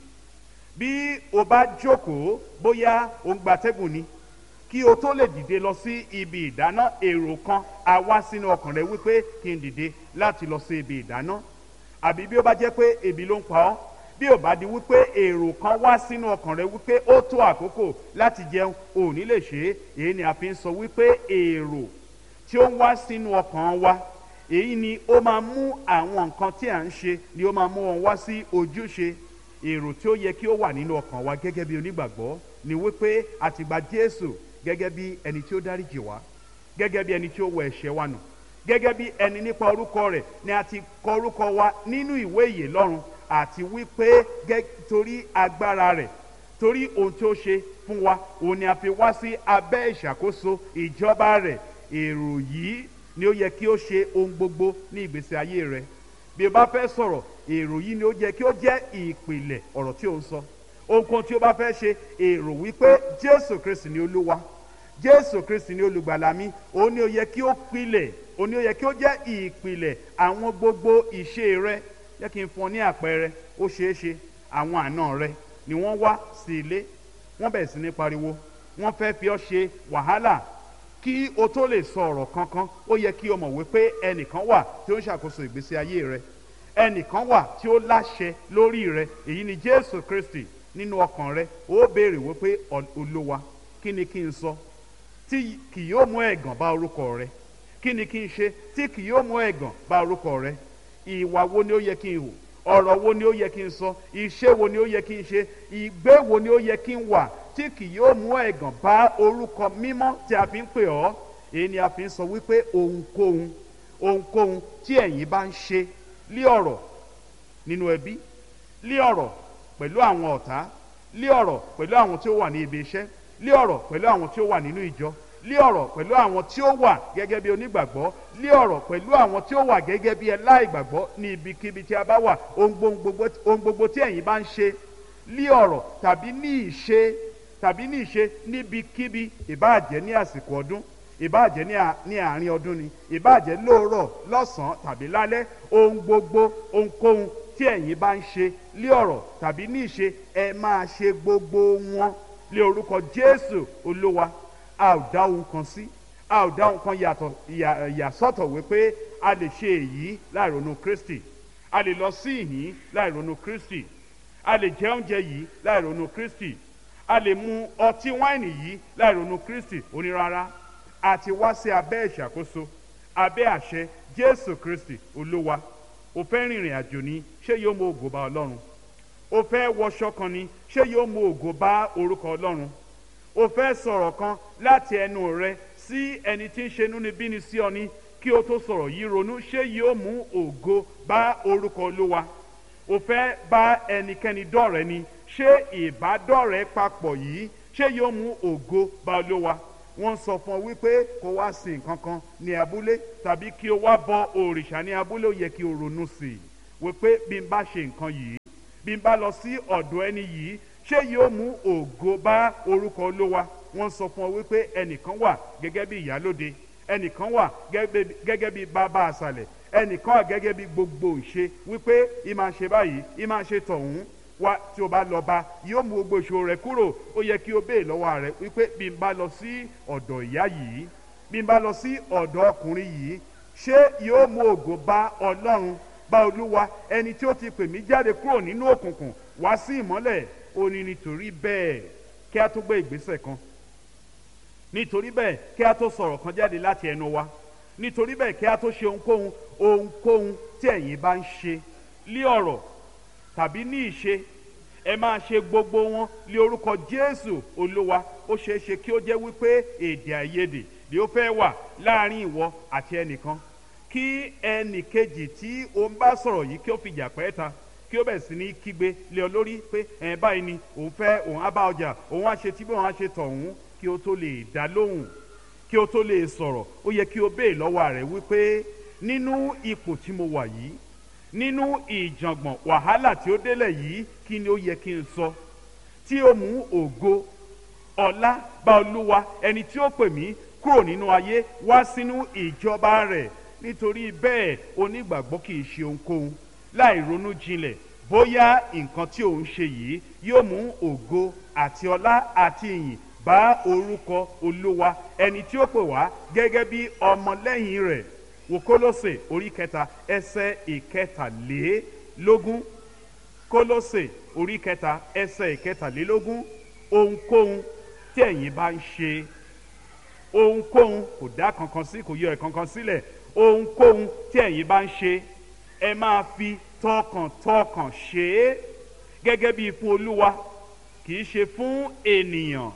Bí o bá jókòó, bóyá o ń gbatẹ́gùn ni, kí o tó lè dìde lọ sí ibi ìdáná, èrò kan á wá sínú ọkàn rẹ wípé kí n dìde láti lọ sí ibi ìdáná. Àbí bí ó bá jẹ́ pé ebi ló ń pa ọ́, bí ó bá di wípé èrò kan wá sínú ọkàn rẹ wípé ó tó àkókò láti jẹun, ò ní lè ṣe é. Èyí ni a fi ń sọ wípé èrò tí ó ń wá sínú ọkàn wa, èyí ni ó máa mú àwọn nǹkan tí à ń ṣe, ni ó máa mú wọn wá sí ojúṣe. Èrò tí ó yẹ kí ó wà nínú ọkàn wa gẹ́gẹ́ bí onígbàgbọ́ ni wípé a ti gba Jésù gẹ́gẹ́ bí ẹni tí ó dáríjì wá, gẹ́gẹ́ bí ẹni tí ó wẹ ẹ̀ṣẹ̀ wa nù, gẹ́gẹ́ bí ẹni nípa orúkọ rẹ̀ ni a ti kọ orúkọ wa nínú ìwé ìyè lọ́run, àti wípé torí agbára rẹ̀, torí ohun tí ó ṣe fún wa, òun ni a fi wá sí abẹ́ ìṣàkóso ìjọba rẹ̀. Èrò yìí ni ó yẹ kí ó ṣe ohun gbogbo ní ìgbésí ayé rẹ. Bí o bá fẹ́ sọ̀rọ̀, èrò yìí ni ó yẹ kí ó jẹ́ ìpìlẹ̀ ọ̀rọ̀ tí ó ń sọ. Ohunkóhun tí o bá fẹ́ ṣe, èrò wípé Jésù Kristi ni Olúwa, Jésù Kristi ni olùgbàlà mi, òun ni ó yẹ kí ó pilẹ̀, òun ni ó yẹ kí ó jẹ́ ìpìlẹ̀ àwọn gbogbo ìṣe rẹ. Jẹ́ kí n fún ọ ní àpẹẹrẹ. Ó ṣeé ṣe àwọn àna rẹ ni wọ́n wá sí ilé, wọ́n bẹ̀rẹ̀ sí ní pariwo, wọ́n fẹ́ fi ọ́ ṣe wàhálà. Kí o tó lè sọ ọ̀rọ̀ kankan, ó yẹ kí o mọ̀ wípé ẹnìkan wà tí ó ń ṣàkóso ìgbésí ayé rẹ, ẹnìkan wà tí ó láṣẹ lórí rẹ. Èyí ni Jésù Kristi. Nínú ọkàn rẹ ó béèrè wípé Olúwa, kí ni kí n sọ tí kì yóò mú ẹ̀gàn bá orúkọ rẹ? Kí ni kí n ṣe tí kì yóò mú ẹ̀gàn bá orúkọ rẹ? Ìwà wo ni ó yẹ kí n hù? Ọ̀rọ̀ wo ni ó yẹ kí n sọ? Iṣẹ́ wo ni ó yẹ kí n ṣe? Ìgbé wo ni ó yẹ kí n wà tí kì yóò mú ẹ̀gàn bá orúkọ mímọ́ tí a fi ń pè ọ́? Èyí ni a fi ń sọ wípé ohunkóhun tí ẹ̀yin bá ń ṣe, lé ọ̀rọ̀ nínú ẹbí, lé ọ̀rọ̀ pẹ̀lú àwọn ọ̀tá, lé ọ̀rọ̀ pẹ̀lú àwọn tí ó wà ní ibi iṣẹ́, lé ọ̀rọ̀ pẹ̀lú àwọn tí ó wà nínú ìjọ, lé ọ̀rọ̀ pẹ̀lú àwọn tí ó wà gẹ́gẹ́ bí onígbàgbọ́, lé ọ̀rọ̀ pẹ̀lú àwọn tí ó wà gẹ́gẹ́ bí aláìgbàgbọ́ ní ibikíbi tí a bá wà. Ohun gbogbo tí ẹ̀yin bá ń ṣe, lé ọ̀rọ̀ tàbí ní ìṣe níbikíbi, ìbáàjẹ́ ní àsìkò ọdún, ìbáàjẹ́ ní àárín ọdún ni, ìbáàjẹ́ lóòrọ̀, lọ́sàn-án tàbí lálẹ́, ohunkóhun tí ẹ̀yin bá ń ṣe, lé ọ̀rọ̀ tàbí ní ìṣe, ẹ máa ṣe gbogbo wọn lé orúkọ Jésù Olúwa. A ò dá ohun kan sí, a ò dá ohun kan yàsọ́tọ̀ wípé a lè ṣe èyí láì ronú Kristi, a lè lọ sí ìhín láì ronú Kristi, a lè jẹ oúnjẹ yìí láì ronú Kristi, a lè mu ọtí wáìnì yìí láì ronú Kristi. Ó ní rárá, a ti wá sí abẹ́ ìṣàkóso, abẹ́ àṣẹ Jésù Kristi Olúwa. O fẹ́ rìnrìn àjò ni, ṣé yóò mú ògo bá Ọlọ́run? O fẹ́ wọṣọ kan ni, ṣé yóò mú ògo bá orúkọ Ọlọ́run? O fẹ́ sọ̀rọ̀ kan láti ẹnu rẹ sí ẹni tí ń ṣe inúnibíni sí ọ ni, kí o tó sọ̀rọ̀ yìí ronú, ṣé yóò mú ògo bá orúkọ Olúwa? O fẹ́ bá ẹnikẹ́ni dọ̀rẹ́ ni, ṣé ìbádọ́rẹ́ papọ̀ yìí ṣé yóò mú ògo bá Olúwa? wọ́n sọ fún ọ wípé kó wá sin nǹkan kan ní abúlé tàbí kí o wá bọ òrìṣà ní abúlé, ó yẹ kí o ronú sí i wípé bí n bá ṣe nǹkan yìí, bí n bá lọ sí ọ̀dọ̀ ẹni yìí, ṣé yóò mú ògo bá orúkọ Olúwa? wọ́n sọ fún ọ wípé ẹnìkan wà gẹ́gẹ́ bí ìyálóde, ẹnìkan wà gẹ́gẹ́ bí bàbá àṣàlẹ̀, ẹnìkan wà gẹ́gẹ́ bí gbogbo ìṣe, wípé ìmáa ṣe báyìí, ìmáa ṣe tọ̀hún, wá tí o bá lọ bá yóò mú gbogbo ìṣòro rẹ kúrò. Ó yẹ kí o béè lọ́wọ́ rẹ wípé bí n bá lọ sí ọ̀dọ̀ ìyá yìí, bí n bá lọ sí ọ̀dọ̀ ọkùnrin yìí, ṣé yóò mú ògo bá Ọlọ́run, bá Olúwa, ẹni tí ó ti pè mí jáde kúrò nínú òkùnkùn wá sí ìmọ́lẹ̀? Ó ní nítorí bẹ́ẹ̀ kí a tó gbé ìgbésẹ̀ kan, nítorí bẹ́ẹ̀ kí a tó sọ̀rọ̀ kan jáde láti ẹnu wa, nítorí bẹ́ẹ̀ kí a tó ṣe ohunkóhun tí ẹ̀yin bá ń ṣe lí ọ̀rọ̀ tàbí ní ìṣe, ẹ máa ṣe gbogbo wọn lé orúkọ Jésù Olúwa. Ó ṣeé ṣe kí ó jẹ́ wípé èdè àìyedè ni ó fẹ́ wà láàrin ìwọ àti ẹnìkan, kí ẹnì kejì tí ó ń bá sọ̀rọ̀ yìí kí ó fi jà pẹ́ ta, kí ó bẹ̀ sí ní kígbe lé ọ lórí pé báyìí ni òun fẹ́, òun á bá ọjà, òun á ṣe tí bí òun á ṣe tọ̀hún. Kí o tó lè dá lóhùn, kí o tó lè sọ̀rọ̀, ó yẹ kí o béè lọ́wọ́ rẹ̀ wípé nínú ipò tí mo wà yìí, nínú ìjàngbọ̀n wàhálà tí ó délẹ̀ yìí, kí ni ó yẹ kí n sọ tí ó mú ògo ọlá bá Olúwa, ẹni tí ó pè mí kúrò nínú ayé wá sínú ìjọba rẹ̀? Nítorí bẹ́ẹ̀ onígbàgbọ́ kì í ṣe ohunkóhun láì ronú jinlẹ̀ bóyá nǹkan tí òun ṣe yìí yóò mú ògo àti ọlá àti ìyìn bá orúkọ Olúwa, ẹni tí ó pè wá gẹ́gẹ́ bí ọmọlẹ́yìn rẹ̀. Wo Kólósè orí 3 ẹsẹ̀ 13. Kólósè orí 3 ẹsẹ̀ 13. Ohunkóhun tí ẹ̀yin bá ń ṣe, ohunkóhun, kò dá kankan sí, kò yọ ẹ̀kankan sílẹ̀, ohunkóhun tí ẹ̀yin bá ń ṣe, ẹ máa fi tọkàntọkàn ṣe é gẹ́gẹ́ bí fún Olúwa, kì í ṣe fún ènìyàn.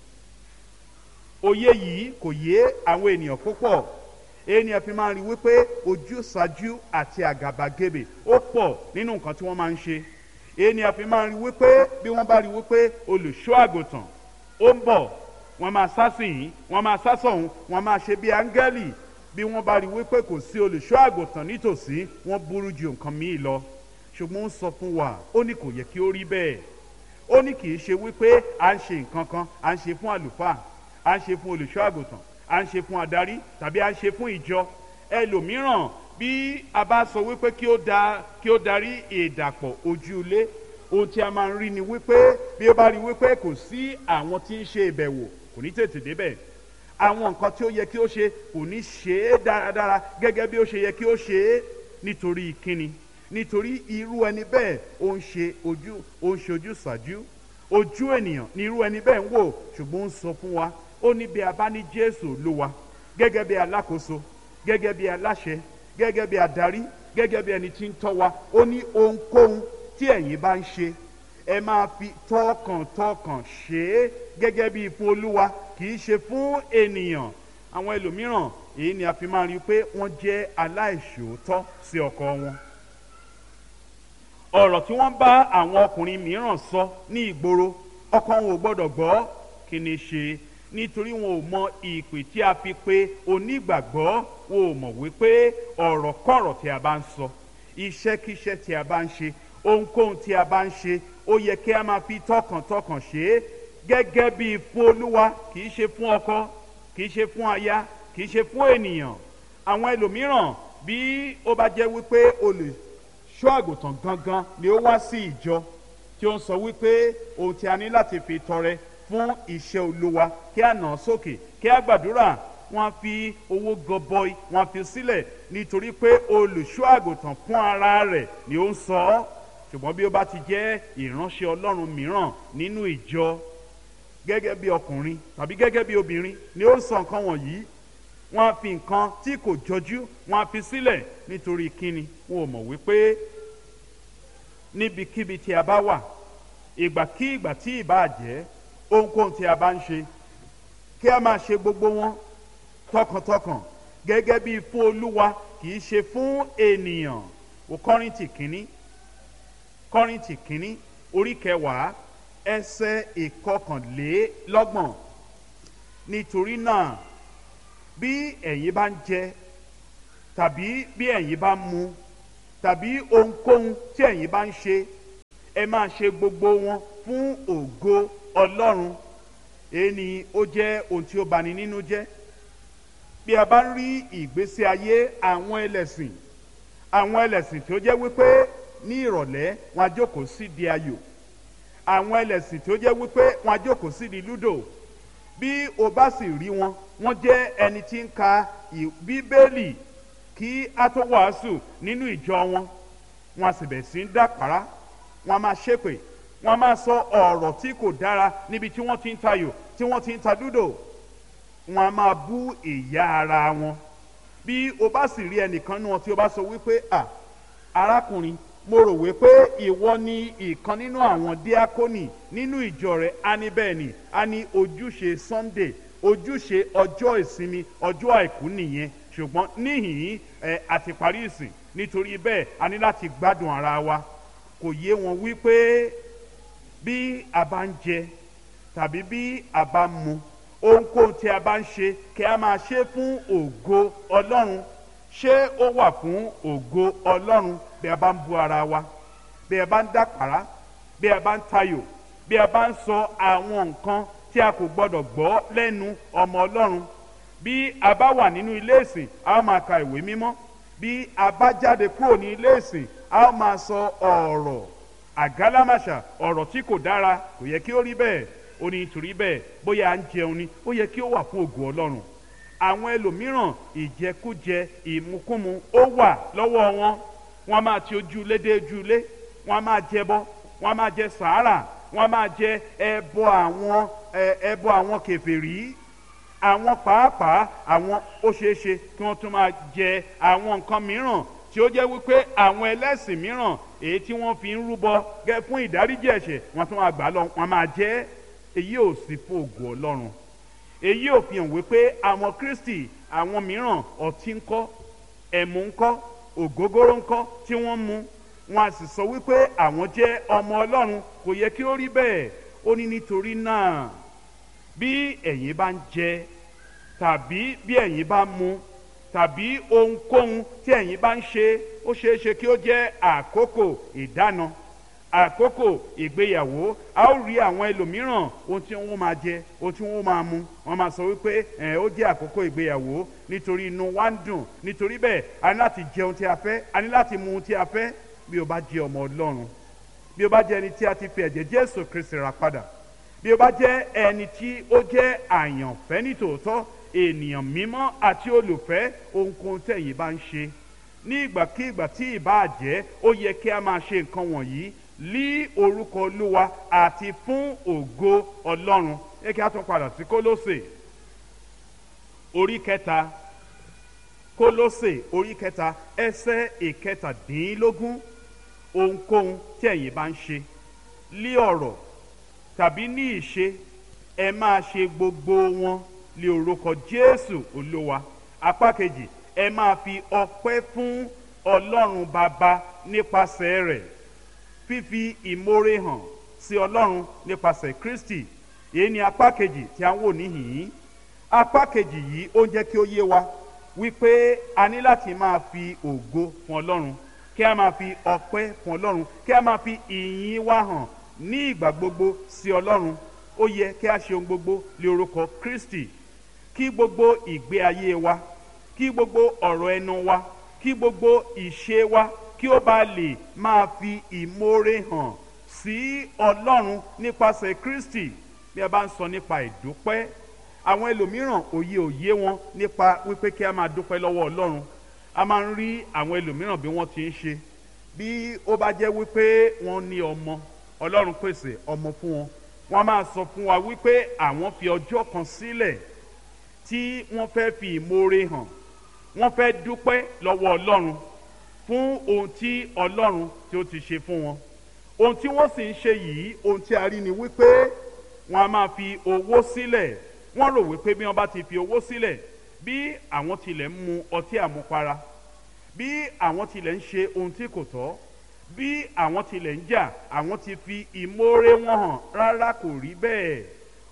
Òye yìí kò yé àwọn ènìyàn púpọ̀. Ènìyàn fi máa ń rí wípé ojúsàájú àti àgàbàgebè ó pọ̀ nínú nǹkan tí wọ́n máa ń ṣe. Ènìyàn fi máa ń rí wípé bí wọ́n bá rí wípé olùṣọ́ àgùntàn ó ń bọ̀, wọ́n máa sá sí yìí, wọ́n máa sá sọ̀hún, wọ́n máa ṣe bí áńgẹ́lì. Bí wọ́n bá rí wípé kò sí olùṣọ́ àgùntàn nítòsí, wọ́n burú ju nǹkan míì lọ. Ṣùgbọ́n ó sọ fún wa, ó ní kò yẹ kí ó rí bẹ́ẹ̀. Ó ní kì í ṣe wípé à ń ṣe nǹkan kan, à ń ṣe fún àlùfáà, à ń ṣe fún olùṣọ́ àgùntàn, à ń ṣe fún adarí tàbí à ń ṣe fún ìjọ. Ẹlòmíràn bí a bá sọ wípé kí ó darí ìdàpọ̀ ojúlé, ohun tí a máa ń rí ni wípé bí ó bá rí wípé kò sí àwọn tí ń ṣe ìbẹ̀wò, kò ní tètè débẹ̀. Àwọn nǹkan tí ó yẹ kí ó ṣe kò ní ṣe é dáradára gẹ́gẹ́ bí ó ṣe yẹ kí ó ṣe é. Nítorí kíni? Nítorí irú ẹni bẹ́ẹ̀ ó ń ṣe ojúsàájú, ojú ènìyàn ní irú ẹni bẹ́ẹ̀ ń wò. Ṣùgbọ́n ó ń sọ fún wa, ó ní bí a bá ní Jésù Olúwa gẹ́gẹ́ bí alákòóso, gẹ́gẹ́ bí aláṣẹ, gẹ́gẹ́ bí adarí, gẹ́gẹ́ bí ẹni tí ń tọ́ wa, ó ní ohunkóhun tí ẹ̀yin bá ń ṣe, ẹ máa fi tọkàntọkàn ṣe é gẹ́gẹ́ bí fún Olúwa, kì í ṣe fún ènìyàn. Àwọn ẹlòmíràn, èyí ni a fi máa rí i pé wọ́n jẹ́ aláìṣòótọ́ sí ọkọ wọn. Ọ̀rọ̀ tí wọ́n bá àwọn ọkùnrin mìíràn sọ ní ìgboro, ọkọ wọn ò gbọ́dọ̀ gbọ́. Kí ni ṣe? Nítorí wọn ò mọ ìpè tí a fi pe onígbàgbọ́. Wọn ò mọ̀ wípé ọ̀rọ̀kọ̀rọ̀ tí a bá ń sọ, iṣẹ́kíṣẹ́ tí a bá ń ṣe, ohunkóhun tí a bá ń ṣe, ó yẹ kí a máa fi tọkàntọkàn ṣe é gẹ́gẹ́ bí fún Olúwa, kì í ṣe fún ọkọ, kì í ṣe fún aya, kì í ṣe fún ènìyàn. Àwọn ẹlòmíràn, bí ó bá jẹ́ wípé olùṣọ́ àgùntàn gangan ni ó wá sí ìjọ tí ó ń sọ wípé ohun tí a ní láti fi tọrẹ fún iṣẹ́ Olúwa, kí a nà sókè, kí a gbàdúrà, wọ́n á fi owó gọbọi, wọ́n á fi sílẹ̀ nítorí pé olùṣọ́ àgùntàn fún ara rẹ̀ ni ó ń sọ ọ́. Ṣùgbọ́n bí ó bá ti jẹ́ ìránṣẹ́ Ọlọ́run mìíràn nínú ìjọ, gẹ́gẹ́ bí ọkùnrin tàbí gẹ́gẹ́ bí obìnrin ni ó ń sọ nǹkan wọ̀nyí, wọ́n á fi nǹkan tí kò jọjú, wọ́n á fi sílẹ̀. Nítorí kíni? Wọn ò mọ̀ wípé níbikíbi tí a bá wà, ìgbàkígbà tí ìbá jẹ́, ohunkóhun tí a bá ń ṣe, kí a máa ṣe gbogbo wọn tọkàntọkàn gẹ́gẹ́ bí fún Olúwa, kì í ṣe fún ènìyàn. Wo Kọ́ríńtì kínní orí 10 ẹsẹ̀ 21. nítorí náà bí ẹ̀yin bá ń jẹ tàbí bí ẹ̀yin bá ń mu tàbí ohunkóhun tí ẹ̀yin bá ń ṣe, ẹ máa ṣe gbogbo wọn fún ògo Ọlọ́run. èyí ni ó jẹ́ ohun tí ó bani nínú jẹ́. bí a bá ń rí ìgbésí ayé àwọn ẹlẹ́sìn tí ó jẹ́ wípé ní ìrọ̀lẹ́ wọn á jókòó sídìí ayò, àwọn ẹlẹ́sìn tí ó jẹ́ wípé wọn á jókòó sídìí lúdò, bí o bá sì rí wọn, wọ́n jẹ́ ẹni tí ń ka bíbélì kí a tó wàásù nínú ìjọ wọn, wọn a sì bẹ̀ sí ń dàpárá, wọn a máa ṣépè, wọn a máa sọ ọ̀rọ̀ tí kò dára níbi tí wọ́n ti ń tayò, tí wọ́n ti ń ta lúdò, wọn a máa bú ìyá ara wọn. bí o bá sì rí ẹnìkan náà tí o bá sọ wípé arákùnrin, mo rò wípé ìwọ ni ìkan nínú àwọn díákónì nínú ìjọ rẹ, á ní bẹ́ẹ̀ ni, á ní ojúṣe Sunday, ojúṣe ọjọ́ ìsinmi, ọjọ́ àìkú nìyẹn, ṣùgbọ́n níhìn-ín àti parí ìsìn, nítorí bẹ́ẹ̀ a ní láti gbádùn ara wa. kò yé wọn wípé bí a bá ń jẹ tàbí bí a bá ń mu, ohunkóhun tí a bá ń ṣe kí a máa ṣe fún ògo Ọlọ́run. ṣé ó wà fún ògo Ọlọ́run bí a bá ń bú ara wa, bí a bá ń dàpárá, bí a bá ń tayò, bí a bá ń sọ àwọn nǹkan tí a kò gbọdọ̀ gbọ́ lẹ́nu ọmọ Ọlọ́run? bí a bá wà nínú ilé ìsìn, a máa ka ìwé mímọ́. bí a bá jáde kúrò ní ilé ìsìn, a máa sọ ọ̀rọ̀ àgálámàṣà, ọ̀rọ̀ tí kò dára. kò yẹ kí ó rí bẹ́ẹ̀. ó ní nítorí bẹ́ẹ̀, bóyá à ń jẹun ni, ó yẹ kí ó wà fún ògo Ọlọ́run. àwọn ẹlòmíràn ìjẹkújẹ, ìmukúmu ó wà lọ́wọ́ wọn. wọ́n máa ti ojúlé dé ojúlé, wọ́n máa jẹbọ, wọ́n máa jẹ sàárà, wọ́n máa jẹ ẹbọ àwọn kèfèrí. àwọn pàápàá àwọn ó ṣeéṣe kí wọ́n tún máa jẹ àwọn nǹkan mìíràn tí ó jẹ́ wípé àwọn ẹlẹ́sìn mìíràn èyí tí wọ́n fi ń rúbọ gẹ́ fún ìdáríjì ẹ̀ṣẹ̀, wọ́n tún máa gbà lọ, wọ́n máa jẹ. èyí ò sí fún ògo Ọlọ́run. èyí ò fi hàn wípé àwọn Kristi, àwọn mìíràn ọtí ńkọ́, ẹmu ńkọ́, ògógóró ńkọ́ tí wọ́n mu, wọn a sì sọ wípé àwọn jẹ́ ọmọ Ọlọ́run. kò yẹ kí ó rí bẹ́ẹ̀. ó ní nítorí náà bí ẹ̀yin bá ń jẹ tàbí bí ẹ̀yin bá ń mu tàbí ohunkóhun tí ẹ̀yin bá ń ṣe, ó ṣeé ṣe kí ó jẹ́ àkókò ìdáná, àkókò ìgbéyàwó. a ó rí àwọn ẹlòmíràn ohun tí wọ́n máa jẹ, ohun tí wọ́n máa mu, wọ́n máa sọ wípé ó jẹ́ àkókò ìgbéyàwó nítorí inú wa ń dùn. nítorí bẹ́ẹ̀ a ní láti jẹ ohun tí a fẹ́, a ní láti mu ohun tí a fẹ́. bí o bá jẹ́ ọmọ Ọlọ́run, bí o bá jẹ́ ẹni tí a ti fi ẹ̀jẹ̀ Jésù Kristi rà padà, bí o bá jẹ́ ẹni tí ó jẹ́ àyànfẹ́ nítòótọ́, ènìyàn mímọ́ àti olùfẹ́, ohunkóhun tẹ̀yin bá ń ṣe ní ìgbàkígbà tí ìbáà jẹ́, ó yẹ kí a máa ṣe nǹkan wọ̀nyí lí orúkọ Olúwa àti fún ògo Ọlọ́run. ẹ kí a tún padà sí Kólósè orí kẹta, Kólósè orí kẹta ẹsẹ̀ ìkẹtàdínlógún. ohunkóhun tí ẹ̀yin bá ń ṣe lí ọ̀rọ̀ tàbí ní ìṣe, ẹ máa ṣe gbogbo wọn lí orúkọ Jésù Olúwa. apá kejì, ẹ máa fi ọpẹ́ fún Ọlọ́run Baba nípasẹ̀ rẹ̀, fífi ìmoore hàn sí Ọlọ́run nípasẹ̀ Kristi. èyí ni apá kejì tí a ń wò níhìn-ín. apá kejì yìí ó ń jẹ́ kí ó yé wa wípé a ní láti máa fi ògo fún Ọlọ́run, kí a máa fi ọpẹ́ fún Ọlọ́run, kí a máa fi ìyìn wa hàn ní ìgbà gbogbo sí Ọlọ́run. ó yẹ kí a ṣe ohun gbogbo lé orúkọ Kristi. kí gbogbo ìgbé ayé wa, kí gbogbo ọ̀rọ̀ ẹnu wa, kí gbogbo ìṣe wa, kí ó bá lè máa fi ìmoore hàn sí Ọlọ́run nípasẹ̀ Kristi. bí a bá ń sọ nípa ìdúpẹ́, àwọn ẹlòmíràn òye wọn nípa wípé kí a máa dúpẹ́ lọ́wọ́ Ọlọ́run. a máa ń rí àwọn ẹlòmíràn bí wọ́n ti ń ṣe. bí ó bá jẹ́ wípé wọ́n ní ọmọ, Ọlọ́run pèsè ọmọ fún wọn, wọ́n máa sọ fún wa wípé àwọn fi ọjọ́ kan sílẹ̀ tí wọ́n fẹ́ fi ìmoore hàn, wọ́n fẹ́ dúpẹ́ lọ́wọ́ Ọlọ́run fún ohun tí Ọlọ́run tí ó ti ṣe fún wọn. ohun tí wọ́n sì ń ṣe yìí, ohun tí a rí ni wípé wọ́n á máa fi owó sílẹ̀. wọ́n rò wípé bí wọ́n bá ti fi owó sílẹ̀, bí àwọn tilẹ̀ ń mu ọtí àmupara, bí àwọn tilẹ̀ ń ṣe ohun tí kò tọ́, bí àwọn tilẹ̀ ń jà, àwọn ti fi ìmoore wọn hàn. rárá, kò rí bẹ́ẹ̀.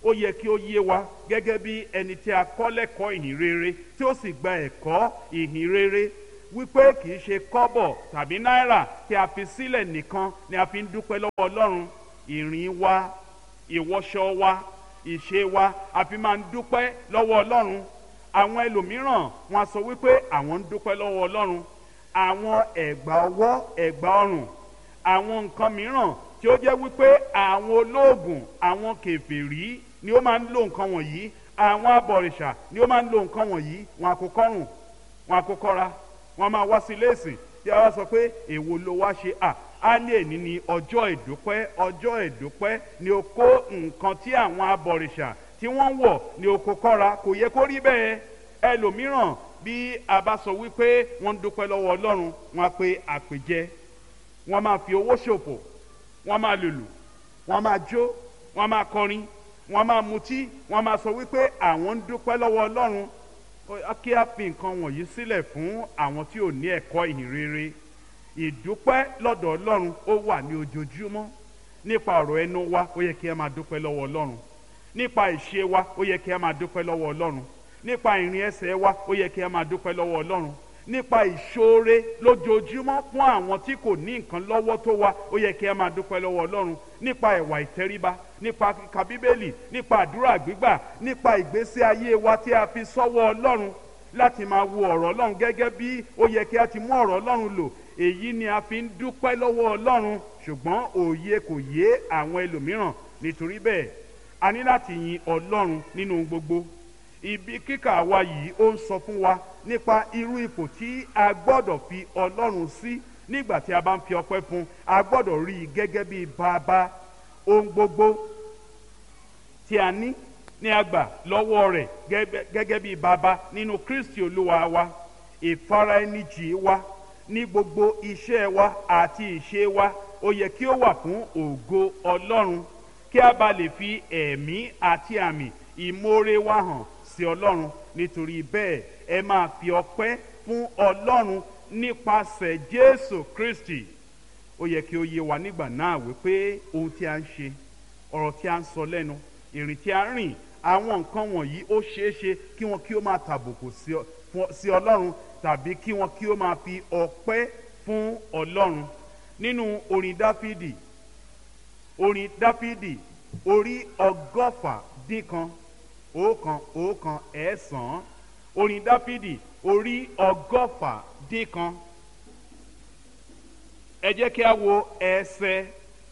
ó yẹ kí ó yé wa gẹ́gẹ́ bí ẹni tí a kọ́ lẹ́kọ̀ọ́ ìhìn rere tí ó sì gba ẹ̀kọ́ ìhìn rere wípé kì í ṣe kọ́bọ̀ tàbí náírà tí a fi sílẹ̀ nìkan ni a fi ń dúpẹ́ lọ́wọ́ Ọlọ́run. Ìrìn wa, ìwọṣọ wa, ìṣe wa, a fi máa ń dúpẹ́ lọ́wọ́ Ọlọ́run. Àwọn ẹlòmíràn wọn a sọ wípé àwọn ń dúpẹ́ lọ́wọ́ Ọlọ́run. Àwọn ẹ̀gbà ọwọ́, ẹ̀gbà ọrùn, àwọn nǹkan mìíràn tí ó jẹ́ wípé àwọn olóògùn, àwọn kèfèrí ni ó máa ń lo nǹkan wọ̀nyí, àwọn abọ̀rìṣà ni ó máa ń lo nǹkan wọ̀nyí. Wọn a kó kọ́rùn, wọn a kó kọ́ra, wọn máa wá sí léèsì tí a wá sọ pé èwo ló wá ṣe á ní èní ní ọjọ́ ìdúpẹ́. Ọjọ́ ìdúpẹ́ ni o kó nǹkan tí àwọn abọ̀rìṣà tí wọ́n ń wọ̀ ni o kó kọ́ra. Kò yẹ kó rí bẹ́ẹ̀. Ẹlòmíràn bí a bá sọ wípé wọ́n ń dúpẹ́ lọ́wọ́ Ọlọ́run, wọ́n á pe àpèjẹ, wọ́n máa fi owó ṣòfò, wọ́n máa lùlù, wọ́n máa jó, wọ́n máa kọrin, wọ́n máa mutí, wọ́n máa sọ wípé àwọn ń dúpẹ́ lọ́wọ́ Ọlọ́run. Kí a fi nǹkan wọ̀nyí sílẹ̀ fún àwọn tí ò ní ẹ̀kọ́ ìhìn rere. Ìdúpẹ́ lọ́dọ̀ Ọlọ́run ó wà ní ojoojúmọ́. Nípa ọ̀rọ̀ ẹnu wa ó yẹ kí a máa dúpẹ́ lọ́wọ́ Ọlọ́run. Nípa ìṣe wa ó yẹ kí a máa dúpẹ́ lọ́wọ́ Ọlọ́run. Nípa ìrìn ẹsẹ̀ wa ó yẹ kí a máa dúpẹ́ lọ́wọ́ Ọlọ́run. Nípa ìṣoore lójoojúmọ́ fún àwọn tí kò ní nǹkan lọ́wọ́ tó wa ó yẹ kí a máa dúpẹ́ lọ́wọ́ Ọlọ́run. Nípa ìwà ìtẹríba, nípa kíka Bíbélì, nípa àdúrà gbígbà, nípa ìgbésí ayé wa tí a fi sọ́wọ́ Ọlọ́run láti máa wo ọ̀rọ̀ Ọlọ́run gẹ́gẹ́ bí ó yẹ kí a ti mú ọ̀rọ̀ Ọlọ́run lò. Èyí ni a fi ń dúpẹ́ lọ́wọ́ Ọlọ́run. Ṣùgbọ́n òye kò yé àwọn ẹlòmíràn. Nítorí bẹ́ẹ̀ a ní láti yin Ọlọ́run nínú gbogbo. Ibi kíkà wa yìí ó ń sọ fún wa nípa irú ipò tí a gbọ́dọ̀ fi Ọlọ́run sí nígbà tí a bá ń fi ọpẹ́ fún. A gbọ́dọ̀ rí i gẹ́gẹ́ bí bàbá. Ohun gbogbo tí a ní a gbà lọ́wọ́ rẹ̀ gẹ́gẹ́ bí bàbá nínú Kristi Olúwa wa. Ìfaraẹnijì wa ní gbogbo iṣẹ́ wa àti ìṣe wa ó yẹ kí ó wà fún ògo Ọlọ́run, kí a bá lè fi ẹ̀mí àti àmì ìmoore wa hàn sí Ọlọ́run. Nítorí bẹ́ẹ̀ ẹ máa fi ọpẹ́ fún Ọlọ́run nípasẹ̀ Jésù Kristi. Ó yẹ kí ó yé wa nígbà náà wípé ohun tí a ń ṣe, ọ̀rọ̀ tí a ń sọ lẹ́nu, ìrìn tí a ń rìn, àwọn nǹkan wọ̀nyí ó ṣeéṣe kí wọn kí ó máa tàbùkù sí Ọlọ́run tàbí kí wọn kí ó máa fi ọpẹ́ fún Ọlọ́run. Nínú orin Dáfídì orí 119 ọ̀kan ẹ̀sán. Orin Dáfídì orí 119. Ẹ jẹ́ kí a wo ẹsẹ̀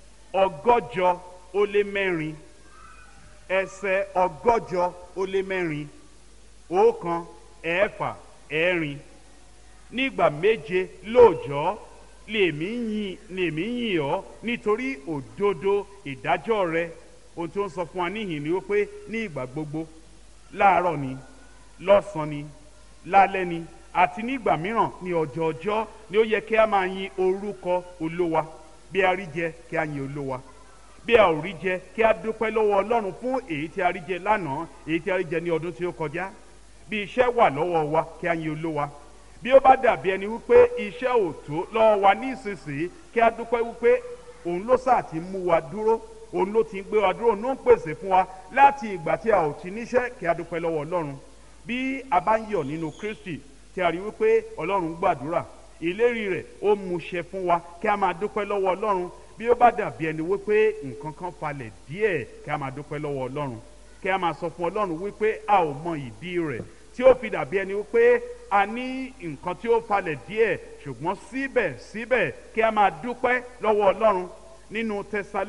164. Ẹsẹ̀ 164. 1 ẹ̀fà ẹ̀rin. Nígbà méje lóòjọ́ lèmi yìn ọ́ nítorí òdodo ìdájọ́ rẹ. Ohun tó ń sọ fún wa níhìn ni wípé ní ìgbà gbogbo, láàárọ̀ ni, lọ́sàn-án ni, lálẹ́ ni, àti nígbà mìíràn ní ọjọọjọ́ ni ó yẹ kí a máa yin orúkọ Olúwa. Bí a rí jẹ kí a yin Olúwa. Bí a ò rí jẹ kí a dúpẹ́ lọ́wọ́ Ọlọ́run fún èyí tí a rí jẹ lánàá, èyí tí a rí jẹ ní ọdún tí ó kọjá. Bí iṣẹ́ wà lọ́wọ́ wa kí a yin Olúwa. Bí ó bá dàbí ẹni wípé iṣẹ́ ò tó lọ́wọ́ wa ní ìsinsìnyí, kí a dúpẹ́ wípé òun ló sáà ti mú wa dúró, òun ló ti gbé wa dúró, òun ló ń pèsè fún wa láti ìgbà tí a ò ti níṣẹ́. Kí a dúpẹ́ lọ́wọ́ Ọlọ́run. Bí a bá ń yọ̀ nínú Kristi tí a rí wípé Ọlọ́run gbàdúrà, ìlérí rẹ̀ ó múṣẹ fún wa, kí a máa dúpẹ́ lọ́wọ́ Ọlọ́run. Bí ó bá dàbí ẹni wípé nǹkan kan falẹ̀ díẹ̀, kí a máa dúpẹ́ lọ́wọ́ Ọlọ́run. Kí a máa sọ fún Ọlọ́run wípé a ò mọ ìdí rẹ̀ tí ó fi dàbí ẹni wípé a ní nǹkan tí ó falẹ̀ díẹ̀, ṣùgbọ́n síbẹ̀síbẹ̀ kí a máa dúpẹ́ lọ́wọ́ Ọlọ́run. Nínú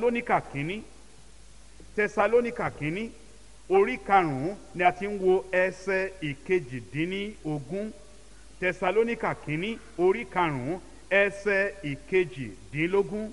Tẹsalóníkà kínní orí 5 ni a ti ń wo ẹsẹ̀ 18. Tẹsalóníkà kínní orí 5 ẹsẹ̀ 18.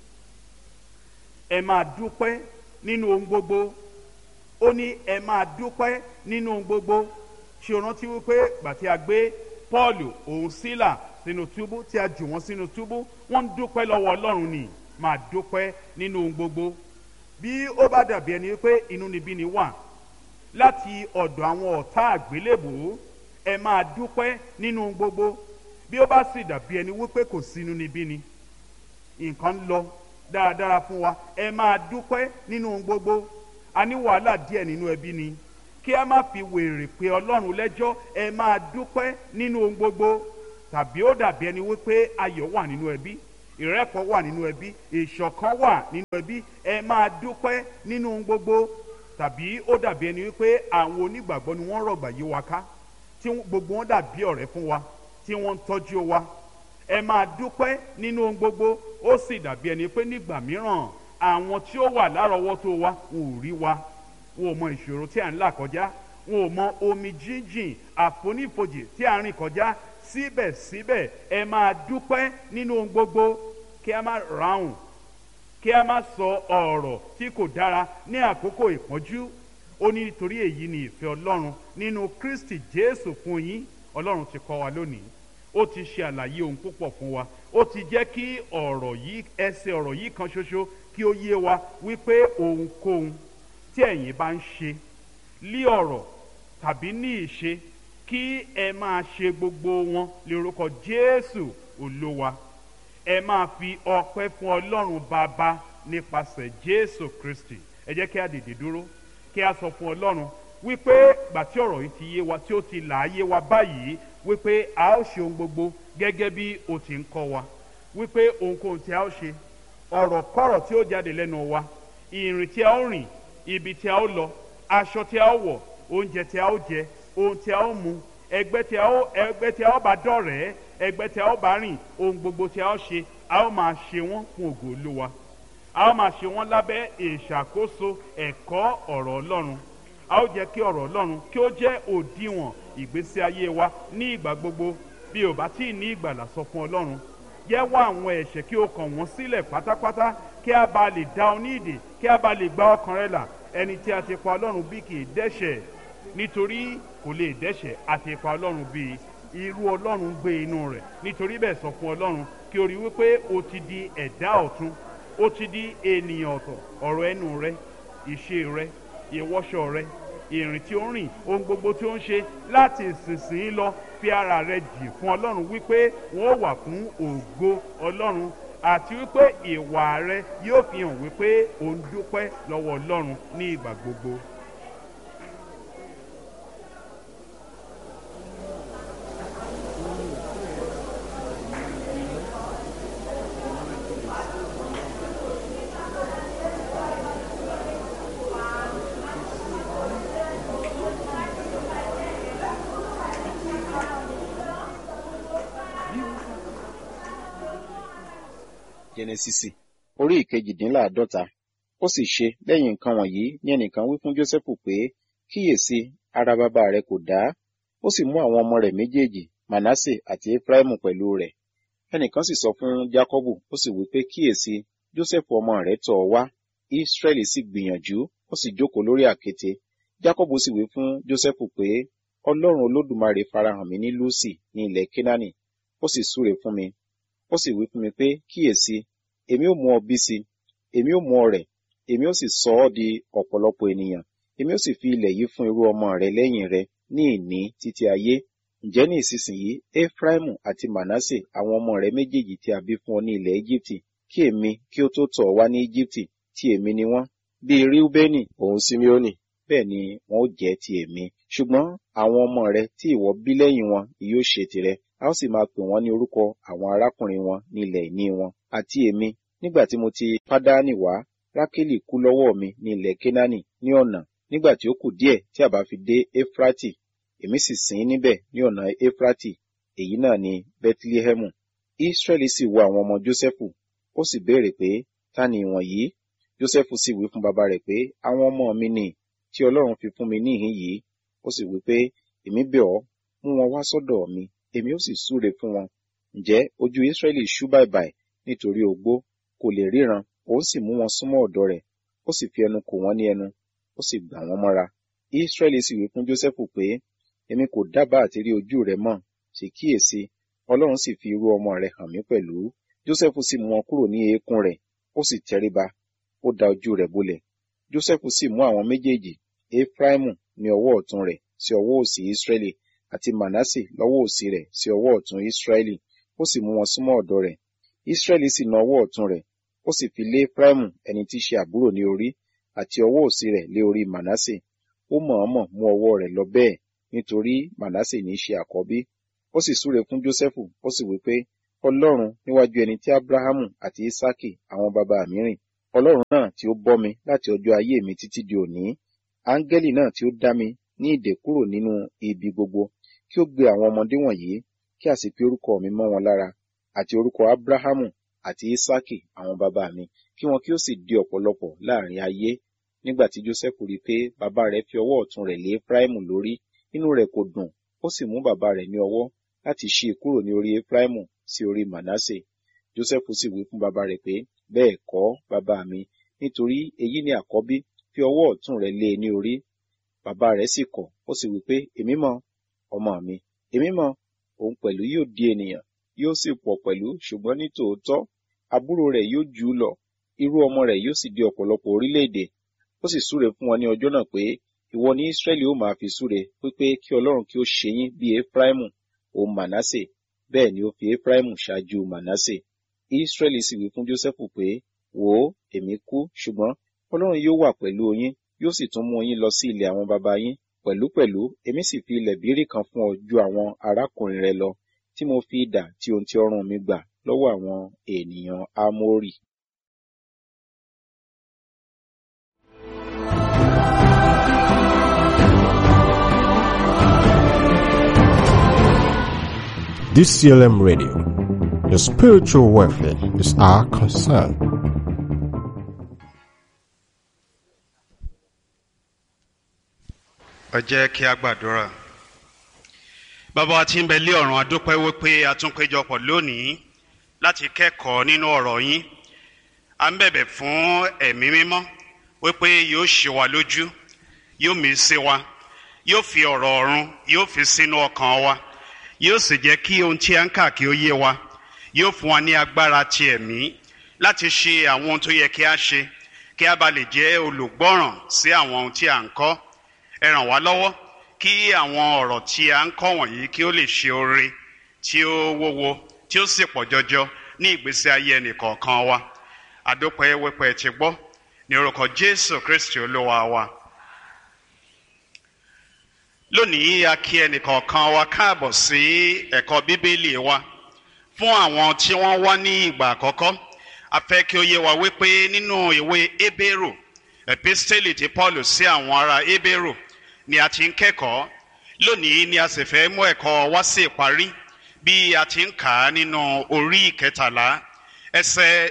Ẹ máa dúpẹ́ nínú ohun gbogbo. Ó ní ẹ máa dúpẹ́ nínú ohun gbogbo. Ṣé o rántí wípé gbà tí a gbé Pọ́ọ̀lù òun Sílà sínú túbú, tí a jù wọ́n sínú túbú, wọ́n ń dúpẹ́ lọ́wọ́ Ọlọ́run ni. Máa dúpẹ́ nínú ohun gbogbo. Bí ó bá dàbí ẹni wípé inúnibíni wà láti ọ̀dọ̀ àwọn ọ̀tá àgbélébùú, ẹ máa dúpẹ́ nínú ohun gbogbo. Bí ó bá sì dàbí ẹni wípé kò sí inúnibíni, nǹkan ń lọ dáradára fún wa, ẹ máa dúpẹ́ nínú ohun gbogbo. a ní wàhálà díẹ̀ nínú ẹbí ni kí a má fi wèrè pé ọlọ́run lẹ́jọ́, ẹ máa dúpẹ́ nínú ohun gbogbo. Tàbí ó dàbí ẹni wípé ayọ̀ wà nínú ẹbí, ìrẹ́pọ̀ wà nínú ẹbí, ìṣọ̀kan wà nínú ẹbí, ẹ máa dúpẹ́ nínú ohun gbogbo. Tàbí ó dàbí ẹni wípé àwọn onígbàgbọ́ ni wọ́n rọ̀gbà yí wa ká, tí gbogbo wọn dàbí ọ̀rẹ́ fún wa, tí wọ́n ń tọ́jú wa, ẹ máa dúpẹ́ nínú ohun gbogbo. Ó sì dàbí ẹni pé nígbà mìíràn àwọn tí ó wà lárọ̀ọ́wọ́tó wa wọn ò rí wa, wọn ò mọ ìṣòro tí à ń là kọjá, wọn ò mọ omi jíjìn àfonífojì tí à ń rìn kọjá. Síbẹ̀síbẹ̀ ẹ máa dúpẹ́ nínú ohun gbogbo. Kí a má ráhùn, kí a má sọ ọ̀rọ̀ tí kò dára ní àkókò ìpọ́njú. Ó ní nítorí èyí ni ìfẹ́ Ọlọ́run nínú Kristi Jésù fún yín. Ọlọ́run ti kọ́ wa lónìí, ó ti ṣe àlàyé ohun púpọ̀ fún wa, ó ti jẹ́ kí ọ̀rọ̀ yìí, ẹsẹ̀ ọ̀rọ̀ yìí kan ṣoṣo kí ó yé wa wípé ohunkóhun tí ẹ̀yin bá ń ṣe lí ọ̀rọ̀ tàbí ní ìṣe, kí ẹ máa ṣe gbogbo wọn lórúkọ Jésù Olúwa. Ẹ máa fi ọpẹ́ fún Ọlọ́run Baba nípasẹ̀ Jésù Kristi. Ẹ jẹ́ kí a dìde dúró, kí a sọ fún Ọlọ́run wípé gbà tí ọ̀rọ̀ yìí ti yé wa, tí ó ti là á yé wa báyìí, wípé a ó ṣe ohun gbogbo gẹ́gẹ́ bí o ti ń kọ́ wa, wípé ohunkóhun tí a ó ṣe, ọ̀rọ̀ kọ́rọ̀ tí ó jáde lẹ́nu wa, ìrìn tí a ó rìn, ibi tí a ó lọ, aṣọ tí a ó wọ̀, oúnjẹ tí a ó jẹ, ohun tí a ó mu, ẹgbẹ́ tí a ó bá dọ̀rẹ́, ẹgbẹ́ tí a ó bá rìn, ohun gbogbo tí a ó ṣe, a ó máa ṣe wọ́n fún ògo Olúwa. A ó máa ṣe wọ́n lábẹ́ ìṣàkóso ẹ̀kọ́ ọ̀rọ̀ Ọlọ́run. A ó jẹ́ kí ọ̀rọ̀ Ọlọ́run kí ó jẹ́ òdiwọ̀n ìgbésí ayé wa ní ìgbà gbogbo. Bí o bá tí ì ní ìgbàlà, sọ fún Ọlọ́run, jẹ́wọ́ àwọn ẹ̀ṣẹ̀ kí o kàn wọ́n sílẹ̀ pátápátá, kí a bá lè dá ọ ní ìdè, kí a bá lè gba ọkàn rẹ là. Ẹni tí a ti pa Ọlọ́run bí kì í dẹ́ṣẹ̀, nítorí kò lè dẹ́ṣẹ̀. A ti pa Ọlọ́run bí, irú Ọlọ́run gbé inú rẹ̀. Nítorí bẹ́ẹ̀ sọ fún Ọlọ́run kí o rí wípé o ti di ẹ̀dá ọ̀tun, o ti di ènìyàn ọ̀tọ̀. Ọ̀rọ̀ ẹnu rẹ, ìṣe rẹ, ìwọṣọ rẹ, ìrìn tí ó ń rìn, ohun gbogbo tí ó ń ṣe, láti ìsinsìnyí lọ fi ara rẹ jì fún Ọlọ́run wípé wọ́n wà fún ògo Ọlọ́run, àti wípé ìwà rẹ yóò fi hàn wípé o ń dúpẹ́ lọ́wọ́ Ọlọ́run ní ìgbà gbogbo. Jẹ́nẹ́sísì orí ìkejìdínláàádọ́ta. Ó sì ṣe lẹ́yìn nǹkan wọ̀nyí ní ẹnìkan wí fún Jósẹ́fù pé, kíyèsí, ara bàbá rẹ kò dá. Ó sì mú àwọn ọmọ rẹ̀ méjèèjì, Mànásè àti Éfráímù pẹ̀lú rẹ̀. Ẹnìkan sì sọ fún Jákọ́bù, ó sì wí pé, kíyèsí, Jósẹ́fù ọmọ rẹ̀ tọ̀ ọ́ wá. Ísírẹ́lì sì gbìyànjú, ó sì jókòó lórí àkéte. Jákọ́bù sì wí fún Jósẹ́fù pé, Ọlọ́run Olódùmarè farahàn mí ní Lúsì ní ilẹ̀ Kénáánì, ó sì súre fún mi. Ó sì wí fún mi pé, kíyèsí, èmi ó mú ọ bí sí, èmi ó mú ọ rẹ̀, èmi ó sì sọ ọ́ di ọ̀pọ̀lọpọ̀ ènìyàn, èmi ó sì fi ilẹ̀ yìí fún irú ọmọ rẹ lẹ́yìn rẹ ní ìní títí ayé. Ǹjẹ́ ní ìsinsìnyí, Éfráímù àti Mànásè, àwọn ọmọ rẹ méjèèjì tí a bí fún ọ ní ilẹ̀ Éjíptì, kí èmi kí ó tó tọ̀ ọ́ wá ní Éjíptì, tí èmi ni wọ́n, bí Ríúbẹ́nì òun Síméónì, bẹ́ẹ̀ ni wọn ó jẹ́ ti èmi. Ṣùgbọ́n àwọn ọmọ rẹ tí ìwọ bí lẹ́yìn wọn ni yóò ṣe tìrẹ, a ó sì máa pè wọ́n ní orúkọ àwọn arákùnrin wọn ní ilẹ̀ ìní wọn. Àti èmi, nígbà tí mo ti Pádánì wá, Rákélì kú lọ́wọ́ mi ní ilẹ̀ Kénáánì ní ọ̀nà, nígbà tí ó kù díẹ̀ tí a bá fi dé Éfrátì, èmi sì sìn ín níbẹ̀ ní ọ̀nà Éfrátì, èyí náà ni Bẹ́tílẹ́hẹ́mù. Ísírẹ́lì sì wo àwọn ọmọ Jósẹ́fù, ó sì béèrè pé, ta ni ìwọ̀nyí? Jósẹ́fù sì wí fún bàbá rẹ̀ pé, àwọn ọmọ mi ni, tí Ọlọ́run fi fún mi níhìn yìí. Ó sì wí pé, èmi bẹ̀ ọ́, mú wọn wá sọ́dọ̀ mi, èmi ó sì súre fún wọn. Ǹjẹ́ ojú Ísírẹ́lì ṣú bàìbàì nítorí ogbó, kò lè ríran, òun sì mú wọn súnmọ́ ọ̀dọ̀ rẹ̀, ó sì fi ẹnu kò wọ́n ní ẹnu, ó sì gbà wọ́n mọ́ra. Ísírẹ́lì sì wí fún Jósẹ́fù pé, èmi kò dábàá àti rí ojú rẹ mọ́, sì kíyèsí, Ọlọ́run sì fi irú ọmọ rẹ̀ hàn mí pẹ̀lú. Jósẹ́fù sì mú wọn kúrò ní eékún rẹ̀, ó sì tẹríba, ó da ojú rẹ̀ bolẹ̀. Jósẹ́fù sì mú àwọn méjèèjì, Éfráímù ní ọwọ́ ọ̀tún rẹ̀ sí ọwọ́ òsì Ísírẹ́lì, àti Mànásè lọ́wọ́ òsì rẹ̀ sí ọwọ́ ọ̀tún Ísírẹ́lì, ó sì mú wọn súnmọ́ ọ̀dọ̀ rẹ̀. Ísírẹ́lì sì na ọwọ́ ọ̀tún rẹ̀, ó sì fi lé Éfráímù ẹni tí í ṣe àbúrò ní orí, àti ọwọ́ òsì rẹ̀ lé orí Mànásè. Ó mọ̀ọ́mọ̀ mú ọwọ́ rẹ̀ lọ bẹ́ẹ̀ nítorí Mànásè ní í ṣe àkọ́bí. Ó sì súre fún Jósẹ́fù, ó sì wí pé, Ọlọ́run níwájú ẹni tí Ábúráhámù àti Ísákì àwọn baba mi rìn, Ọlọ́run náà tí ó bọ́ mi láti ọjọ́ ayé mi títí di òní, áńgẹ́lì náà tí ó dá mi ní ìdè kúrò nínú ibi gbogbo, kí ó gbé àwọn ọmọdé wọ̀nyí, kí a sì fi orúkọ mi mọ́ wọn lára, àti orúkọ Ábúráhámù àti Ísákì àwọn baba mi, kí wọn kí ó sì di ọ̀pọ̀lọpọ̀ láàrin ayé. Nígbà tí Jósẹ́fù rí pé bàbá rẹ̀ fi ọwọ́ ọ̀tún rẹ̀ lé Éfráímù lórí, inú rẹ̀ kò dùn, ó sì mú bàbá rẹ̀ ní ọwọ́ láti ṣí i kúrò ní orí Éfráímù sí orí Mànásè. Jósẹ́fù sì wí fún bàbá rẹ̀ pé, bẹ́ẹ̀ kọ́, bàbá mi, nítorí èyí ni àkọ́bí, fi ọwọ́ ọ̀tún rẹ̀ lé e ní orí. Bàbá rẹ̀ sì kọ̀, ó sì wí pé, èmi mọ̀, ọmọ mi, èmi mọ̀, òun pẹ̀lú yóò di ènìyàn, yóò sì pọ̀ pẹ̀lú, ṣùgbọ́n ní tòótọ́, àbúrò rẹ̀ yóò jù ú lọ, irú ọmọ rẹ̀ yóò sì di ọ̀pọ̀lọpọ̀ orílẹ̀-èdè. Ó sì súre fún wọn ní ọjọ́ náà pé, ìwọ ní Ísírẹ́lì ó máa fi súre, wípé kí Ọlọ́run kí ó ṣe yín bí Éfráímù, òun Mànásè. Bẹ́ẹ̀ ni ó fi Éfráímù ṣáájú Mànásè. Ísírẹ́lì sì wí fún Jósẹ́fù pé, wò ó, èmi kú, ṣùgbọ́n Ọlọ́run yóò wà pẹ̀lú yín, yóò sì tún mú yín lọ sí ilẹ̀ àwọn baba yín. Pẹ̀lúpẹ̀lú, èmi sì fi ilẹ̀ bírí kan fún ọ ju àwọn arákùnrin rẹ lọ, tí mo fi idà tí ohun ti ọrùn mi gbà lọ́wọ́ àwọn ènìyàn Ámórì. DCLM Radio. Your spiritual welfare is our concern. Ẹ jẹ́ kí a gbàdúrà. Bàbá wa tí ń bẹ lé ọ̀run, a dúpẹ́ wípé a tún péjọpọ̀ lónìí láti kẹ́kọ̀ọ́ nínú ọ̀rọ̀ yín. À ń bẹ̀bẹ̀ fún ẹ̀mí mímọ́ wípé yóò ṣe wa lójú, yóò mí sí wa, yóò fi ọ̀rọ̀ ọ̀run, yóò fi sínú ọkàn wa, yóò sì jẹ́ kí ohun tí a ń kà kí ó yé wa, yóò fún wa ní agbára ti ẹ̀mí láti ṣe àwọn ohun tó yẹ kí a ṣe, kí a bá lè jẹ́ olùgbọ́ràn sí àwọn ohun tí a ń kọ́. Ẹ ràn wá lọ́wọ́ kí àwọn ọ̀rọ̀ tí a ń kọ́ wọ̀nyí kí ó lè ṣe oore tí ó wúwo, tí ó sì pọ̀ jọjọ ní ìgbésí ayé ẹnìkọ̀ọ̀kan wa. A dúpẹ́ wípé ẹ ti gbọ́, ní orúkọ Jésù Kristi Olúwa wa. Lónìí a kí ẹnìkọ̀ọ̀kan wa káàbọ̀ sí ẹ̀kọ́ Bíbélì wa. Fún àwọn tí wọ́n wá ní ìgbà àkọ́kọ́, a fẹ́ kí ó yé wa wípé nínú ìwé Hébérù, episteli ti Paul sí àwọn ará Hébérù ni a ti ń kẹ́kọ̀ọ́. Lónìí ni a sì fẹ́ mú ẹ̀kọ́ wá sí ìparí bí a ti ń kà á nínú orí 13 ẹsẹ̀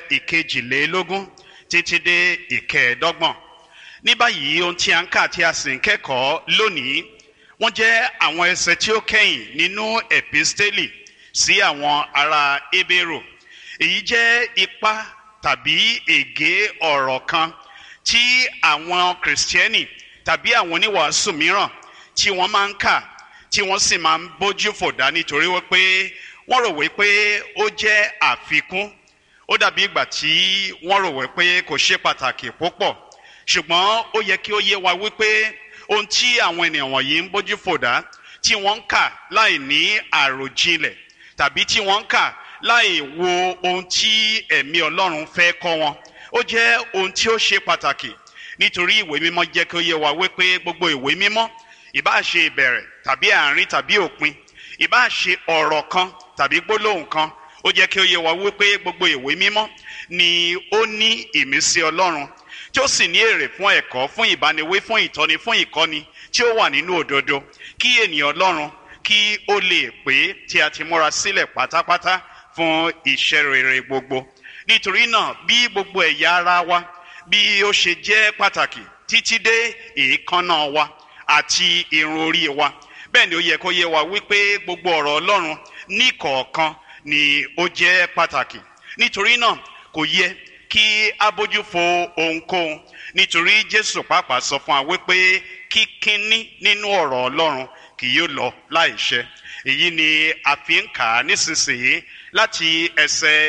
22 títí dé 25. Ní báyìí ohun tí a ń kà tí a sì ń kẹ́kọ̀ọ́ lónìí, wọ́n jẹ́ àwọn ẹsẹ̀ tí ó kẹ́yìn nínú episteli sí àwọn ará Hébérù. Èyí jẹ́ ipa tàbí ègé ọ̀rọ̀ kan tí àwọn kìrìsìtẹ́nì tàbí àwọn oníwàásù mìíràn tí wọ́n máa ń kà, tí wọ́n sì máa ń bójú fòdá nítorí wípé wọ́n rò wípé ó jẹ́ àfikún. Ó dàbí ìgbà tí wọ́n rò wípé kò ṣe pàtàkì púpọ̀. Ṣùgbọ́n ó yẹ kí ó yé wa wípé ohun tí àwọn ènìyàn wọ̀nyí ń bójú fòdá, tí wọ́n ń kà láì ní àròjinlẹ̀, tàbí tí wọ́n ń kà láì wo ohun tí ẹ̀mí Ọlọ́run fẹ́ kọ́ wọn, ó jẹ́ ohun tí ó ṣe pàtàkì. Nítorí ìwé mímọ́ jẹ́ kí ó yé wa wípé gbogbo ìwé mímọ́, ìbáà ṣe ìbẹ̀rẹ̀ tàbí àárín tàbí òpin, ìbáà ṣe ọ̀rọ̀ kan tàbí gbólóhùn kan, ó jẹ́ kí ó yé wa wípé gbogbo ìwé mímọ́ ni ó ní ìmísí Ọlọ́run, tí ó sì ní èrè fún ẹ̀kọ́, fún ìbániwí, fún ìtọ́ni, fún ìkọ́ni tí ó wà nínú òdodo, kí ènìyàn Ọlọ́run kí ó lè pé tí a ti múra sílẹ̀ pátápátá fún iṣẹ́ rere gbogbo. Nítorí náà, bí gbogbo ẹ̀yà ara wa bí ó ṣe jẹ́ pàtàkì títí dé èékánná wa àti irun orí wa, bẹ́ẹ̀ ni ó yẹ kó yé wa wípé gbogbo ọ̀rọ̀ Ọlọ́run ní kọ̀ọ̀kan ni ó jẹ́ pàtàkì. Nítorí náà kò yẹ kí a bójú fo ohunkóhun, nítorí Jésù pàápàá sọ fún wa wípé kíkíní nínú ọ̀rọ̀ Ọlọ́run kì yóò lọ láìṣẹ. Èyí ni a fi ń kà á nísinsìnyí láti ẹsẹ̀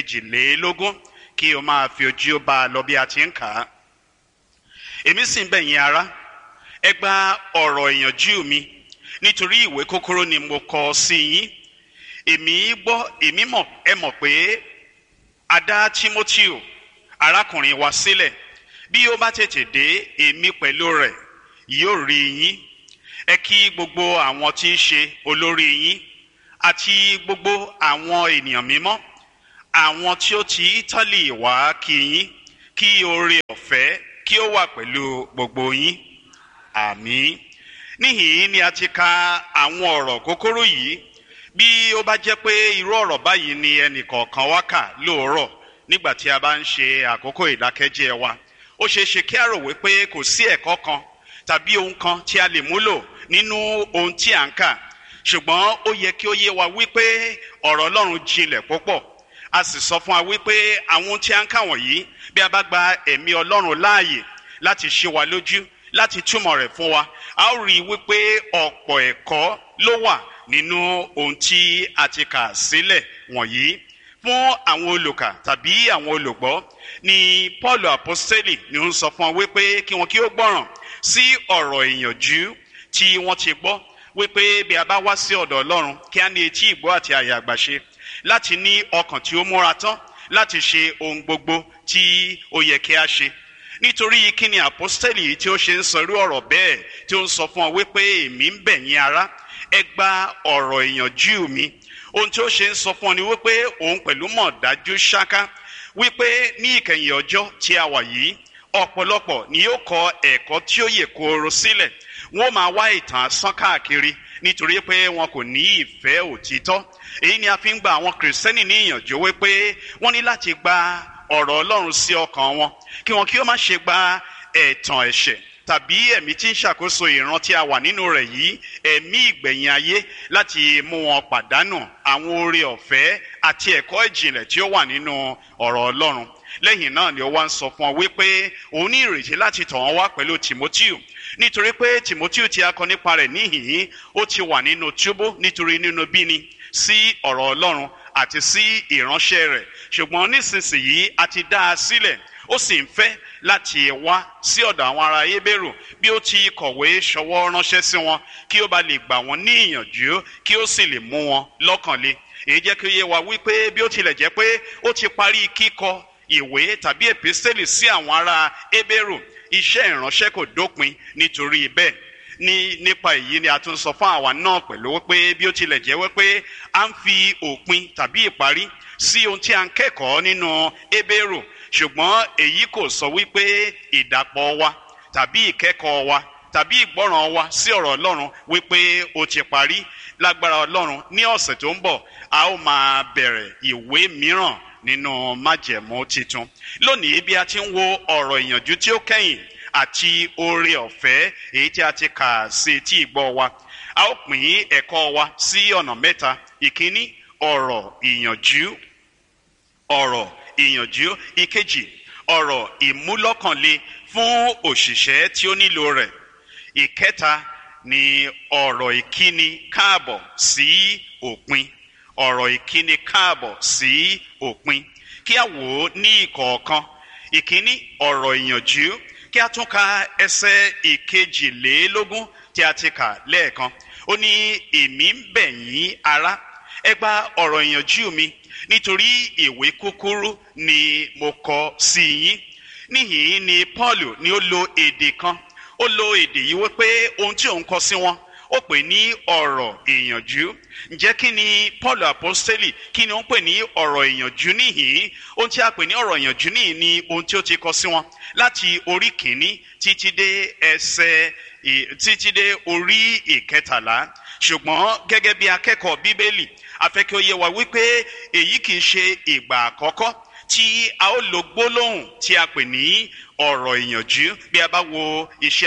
22 kí o máa fi ojú bá a lọ bí a ti ń kà á. Èmi sì ń bẹ̀ yín ará, ẹ gba ọ̀rọ̀ ìyànjú mi, nítorí ìwé kúkúrú ni mo kọ sí yín. Èmi mọ̀, ẹ mọ̀ pé a dá Tímótíù arákùnrin wa sílẹ̀ bí ó bá tètè dé, èmi pẹ̀lú rẹ̀ yóò rí yín. Ẹ kí gbogbo àwọn tí í ṣe olórí yín àti gbogbo àwọn ènìyàn mímọ́, àwọn tí ó ti Ítálì wá kí yín. Kí oore ọ̀fẹ́ kí ó wà pẹ̀lú gbogbo yín. Àmín. Níhìn-ín ni a ti ka àwọn ọ̀rọ̀ kókóró yìí. Bí ó bá jẹ́ pé irú ọ̀rọ̀ báyìí ni ẹnìkọ̀ọ̀kan wá kà lóòrọ̀ nígbà tí a bá ń ṣe àkókò ìdákẹ́jẹ́ wa, ó ṣeé ṣe kí a rò wípé kò sí ẹ̀kọ́ kan tàbí ohun kan tí a lè múlò nínú ohun tí à ń kà. Ṣùgbọ́n ó yẹ kí ó yé wa wípé ọ̀rọ̀ Ọlọ́run jinlẹ̀ púpọ̀. A sì sọ fún wa wípé àwọn ohun tí à ń kà wọ̀nyí, bí a bá gba ẹ̀mí Ọlọ́run láàyè láti ṣí wa lójú, láti túmọ̀ rẹ̀ fún wa, a ó rí i wípé ọ̀pọ̀ ẹ̀kọ́ ló wà nínú ohun tí a ti kà sílẹ̀ wọ̀nyí. Fún àwọn olùkà tàbí àwọn olùgbọ́ ni Paul apostoli ni ó ń sọ fún wa wípé kí wọn kí ó gbọ́ràn sí ọ̀rọ̀ ìyànjú tí wọ́n ti gbọ́, wípé bí a bá wá sí ọ̀dọ̀ Ọlọ́run kí a ní etí ìgbọ́ àti àyà àgbàṣe, láti ní ọkàn tí ó múra tán láti ṣe ohun gbogbo tí ó yẹ kí a ṣe. Nítorí kí ni apostoli tí ó ṣe ń sọ irú ọ̀rọ̀ bẹ́ẹ̀, tí ó ń sọ fún ọ wípé èmi ń bẹ̀ yín ará, ẹ gba ọ̀rọ̀ ìyànjú mi. Ohun tí ó ṣe ń sọ fún ọ ni wípé òun pẹ̀lú mọ̀ dájú ṣáká wípé ní ìkẹyìn ọjọ́ tí a wà yìí, ọ̀pọ̀lọpọ̀ ni yóò kọ ẹ̀kọ́ tí ó yè kooro sílẹ̀. Wọ́n máa wá ìtàn asán káàkiri nítorí pé wọn kò ní ìfẹ́ òtítọ́. Èyí ni a fi ń gba àwọn kìrìsìtẹ́nì ní ìyànjú wípé wọ́n ní láti gba ọ̀rọ̀ Ọlọ́run sí ọkàn wọn, kí wọn kí ó má ṣe gba ẹ̀tàn ẹ̀ṣẹ̀ tàbí ẹ̀mí tí ń ṣàkóso ìran tí a wà nínú rẹ̀ yìí, ẹ̀mí ìgbẹ̀yìn ayé, láti mú wọn pàdánù àwọn oore ọ̀fẹ́ àti ẹ̀kọ́ ìjìnlẹ̀ tí ó wà nínú ọ̀rọ̀ Ọlọ́run. Lẹ́yìn náà ni ó wá ń sọ fún ọ wípé òun ní ìrètí láti tọ̀ wọ́n wá pẹ̀lú Tímótíù, nítorí pé Tímótíù tí a kọ nípa rẹ̀ níhìn-ín ó ti wà nínú túbú nítorí nínú bíni sí ọ̀rọ̀ Ọlọ́run àti sí ìránṣẹ́ rẹ̀. Ṣùgbọ́n nísinsìnyí a ti dá a sílẹ̀, ó sì ń fẹ́ láti wá sí ọ̀dọ̀ àwọn ará Hébérù bí ó ti kọ̀wé ṣọwọ́ ránṣẹ́ sí wọn, kí ó bá lè gbà wọ́n ní ìyànjú, kí ó sì lè mú wọn lọ́kàn le. Èyí jẹ́ kí ó yé wa wípé bí ó tilẹ̀ jẹ́ pé ó ti parí kíkọ ìwé tàbí èpísítélì sí àwọn ará Hébérù, iṣẹ́ ìránṣẹ́ kò dópin. Nítorí bẹ́ẹ̀ nípa èyí ni a tún sọ fún àwa náà pẹ̀lú wípé bí ó tilẹ̀ jẹ́ wípé a ń fi òpin tàbí ìparí sí ohun tí a ń kẹ́kọ̀ọ́ nínú Hébérù, ṣùgbọ́n èyí kò sọ wípé ìdàpọ̀ wa tàbí ìkẹ́kọ̀ọ́ wa tàbí ìgbọ́ràn wa sí ọ̀rọ̀ Ọlọ́run wípé ó ti parí. Lágbára Ọlọ́run ní ọ̀sẹ̀ tó ń bọ̀ a ó máa bẹ̀rẹ̀ ìwé mìíràn nínú májẹ̀mú titun. Lónìí bí a ti ń wo ọ̀rọ̀ ìyànjú tí ó kẹ́yìn àti oore ọ̀fẹ́ èyí tí a ti kà sí etí ìgbọ́ wa, a ó pín ẹ̀kọ́ wa sí ọ̀nà mẹ́ta. Ìkíní, ọ̀rọ̀ ìyànjú. Ìkejì, ọ̀rọ̀ ìmúlọ́kànle fún òṣìṣẹ́ tí ó nílò rẹ̀. Ìkẹta ni ọ̀rọ̀ ìkíni káàbọ̀ sí òpin. Kí a wò ó ní ìkọ̀ọ̀kan. Ìkíní, ọ̀rọ̀ ìyànjú. Kí a tún ka ẹsẹ̀ 22 tí a ti kà lẹ́ẹ̀kan. Ó ní èmi ń bẹ̀ yín ará, ẹ gba ọ̀rọ̀ ìyànjú mi, nítorí ìwé kúkúrú ni mo kọ sí yín. Níhìn-ín ni Paul ni ó lo èdè kan. Ó lo èdè yìí wípé ohun tí òun kọ sí wọn ó pè ní ọ̀rọ̀ ìyànjú. Ǹjẹ́ kí ni Paul apostoli, kí ni ó ń pè ní ọ̀rọ̀ ìyànjú níhìn-ín? Ohun tí a pè ní ọ̀rọ̀ ìyànjú níhìn ni ohun tí ó ti kọ sí wọn láti orí kìíní títí dé orí 13. Ṣùgbọ́n gẹ́gẹ́ bí akẹ́kọ̀ọ́ Bíbélì, a fẹ́ kí ó yé wa wípé èyí kìí ṣe ìgbà àkọ́kọ́ tí a ó lo gbólóhùn tí a pè ní ọ̀rọ̀ ìyànjú. Bí a bá wo iṣẹ́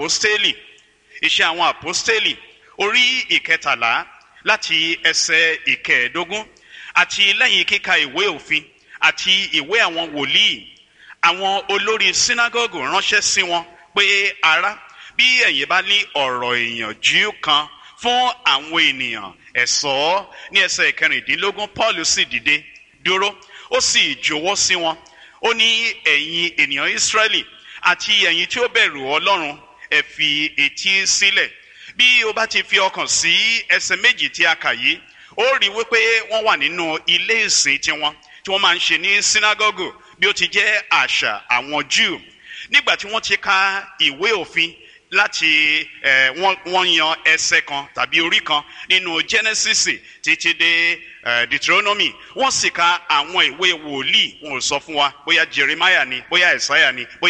àwọn àpọ́stélì orí 13 láti ẹsẹ̀ 15, àti lẹ́yìn kíka ìwé òfin àti ìwé àwọn wòlíì, àwọn olórí sínágọ́gù ránṣẹ́ sí wọn pé ará, bí ẹ̀yin bá ní ọ̀rọ̀ ìyànjú kan fún àwọn ènìyàn, ẹ sọ ọ́. Ní ẹsẹ̀ 16, Paul sì dìde dúró, ó sì jọ̀wọ́ sí wọn. Ó ní ẹ̀yin ènìyàn Ísírẹ́lì àti ẹ̀yin tí ó bẹ̀rù Ọlọ́run, ẹ fi etí sílẹ̀. Bí o bá ti fi ọkàn sí ẹsẹ̀ méjì tí a kà yìí, ó rí wípé wọ́n wà nínú ilé ìsìn tí wọ́n máa ń ṣe ní sínágọ́gù bí ó ti jẹ́ àṣà àwọn Júù. nígbà tí wọ́n ti ka ìwé òfin láti wọ́n yan ẹsẹ̀ kan tàbí orí kan nínú Genesis títí dé Deuteronomy, wọ́n sì ka àwọn ìwé wòlíì, wọn ò sọ fún wa bóyá Jeremiah ni, bóyá Isaiah ni, bóyá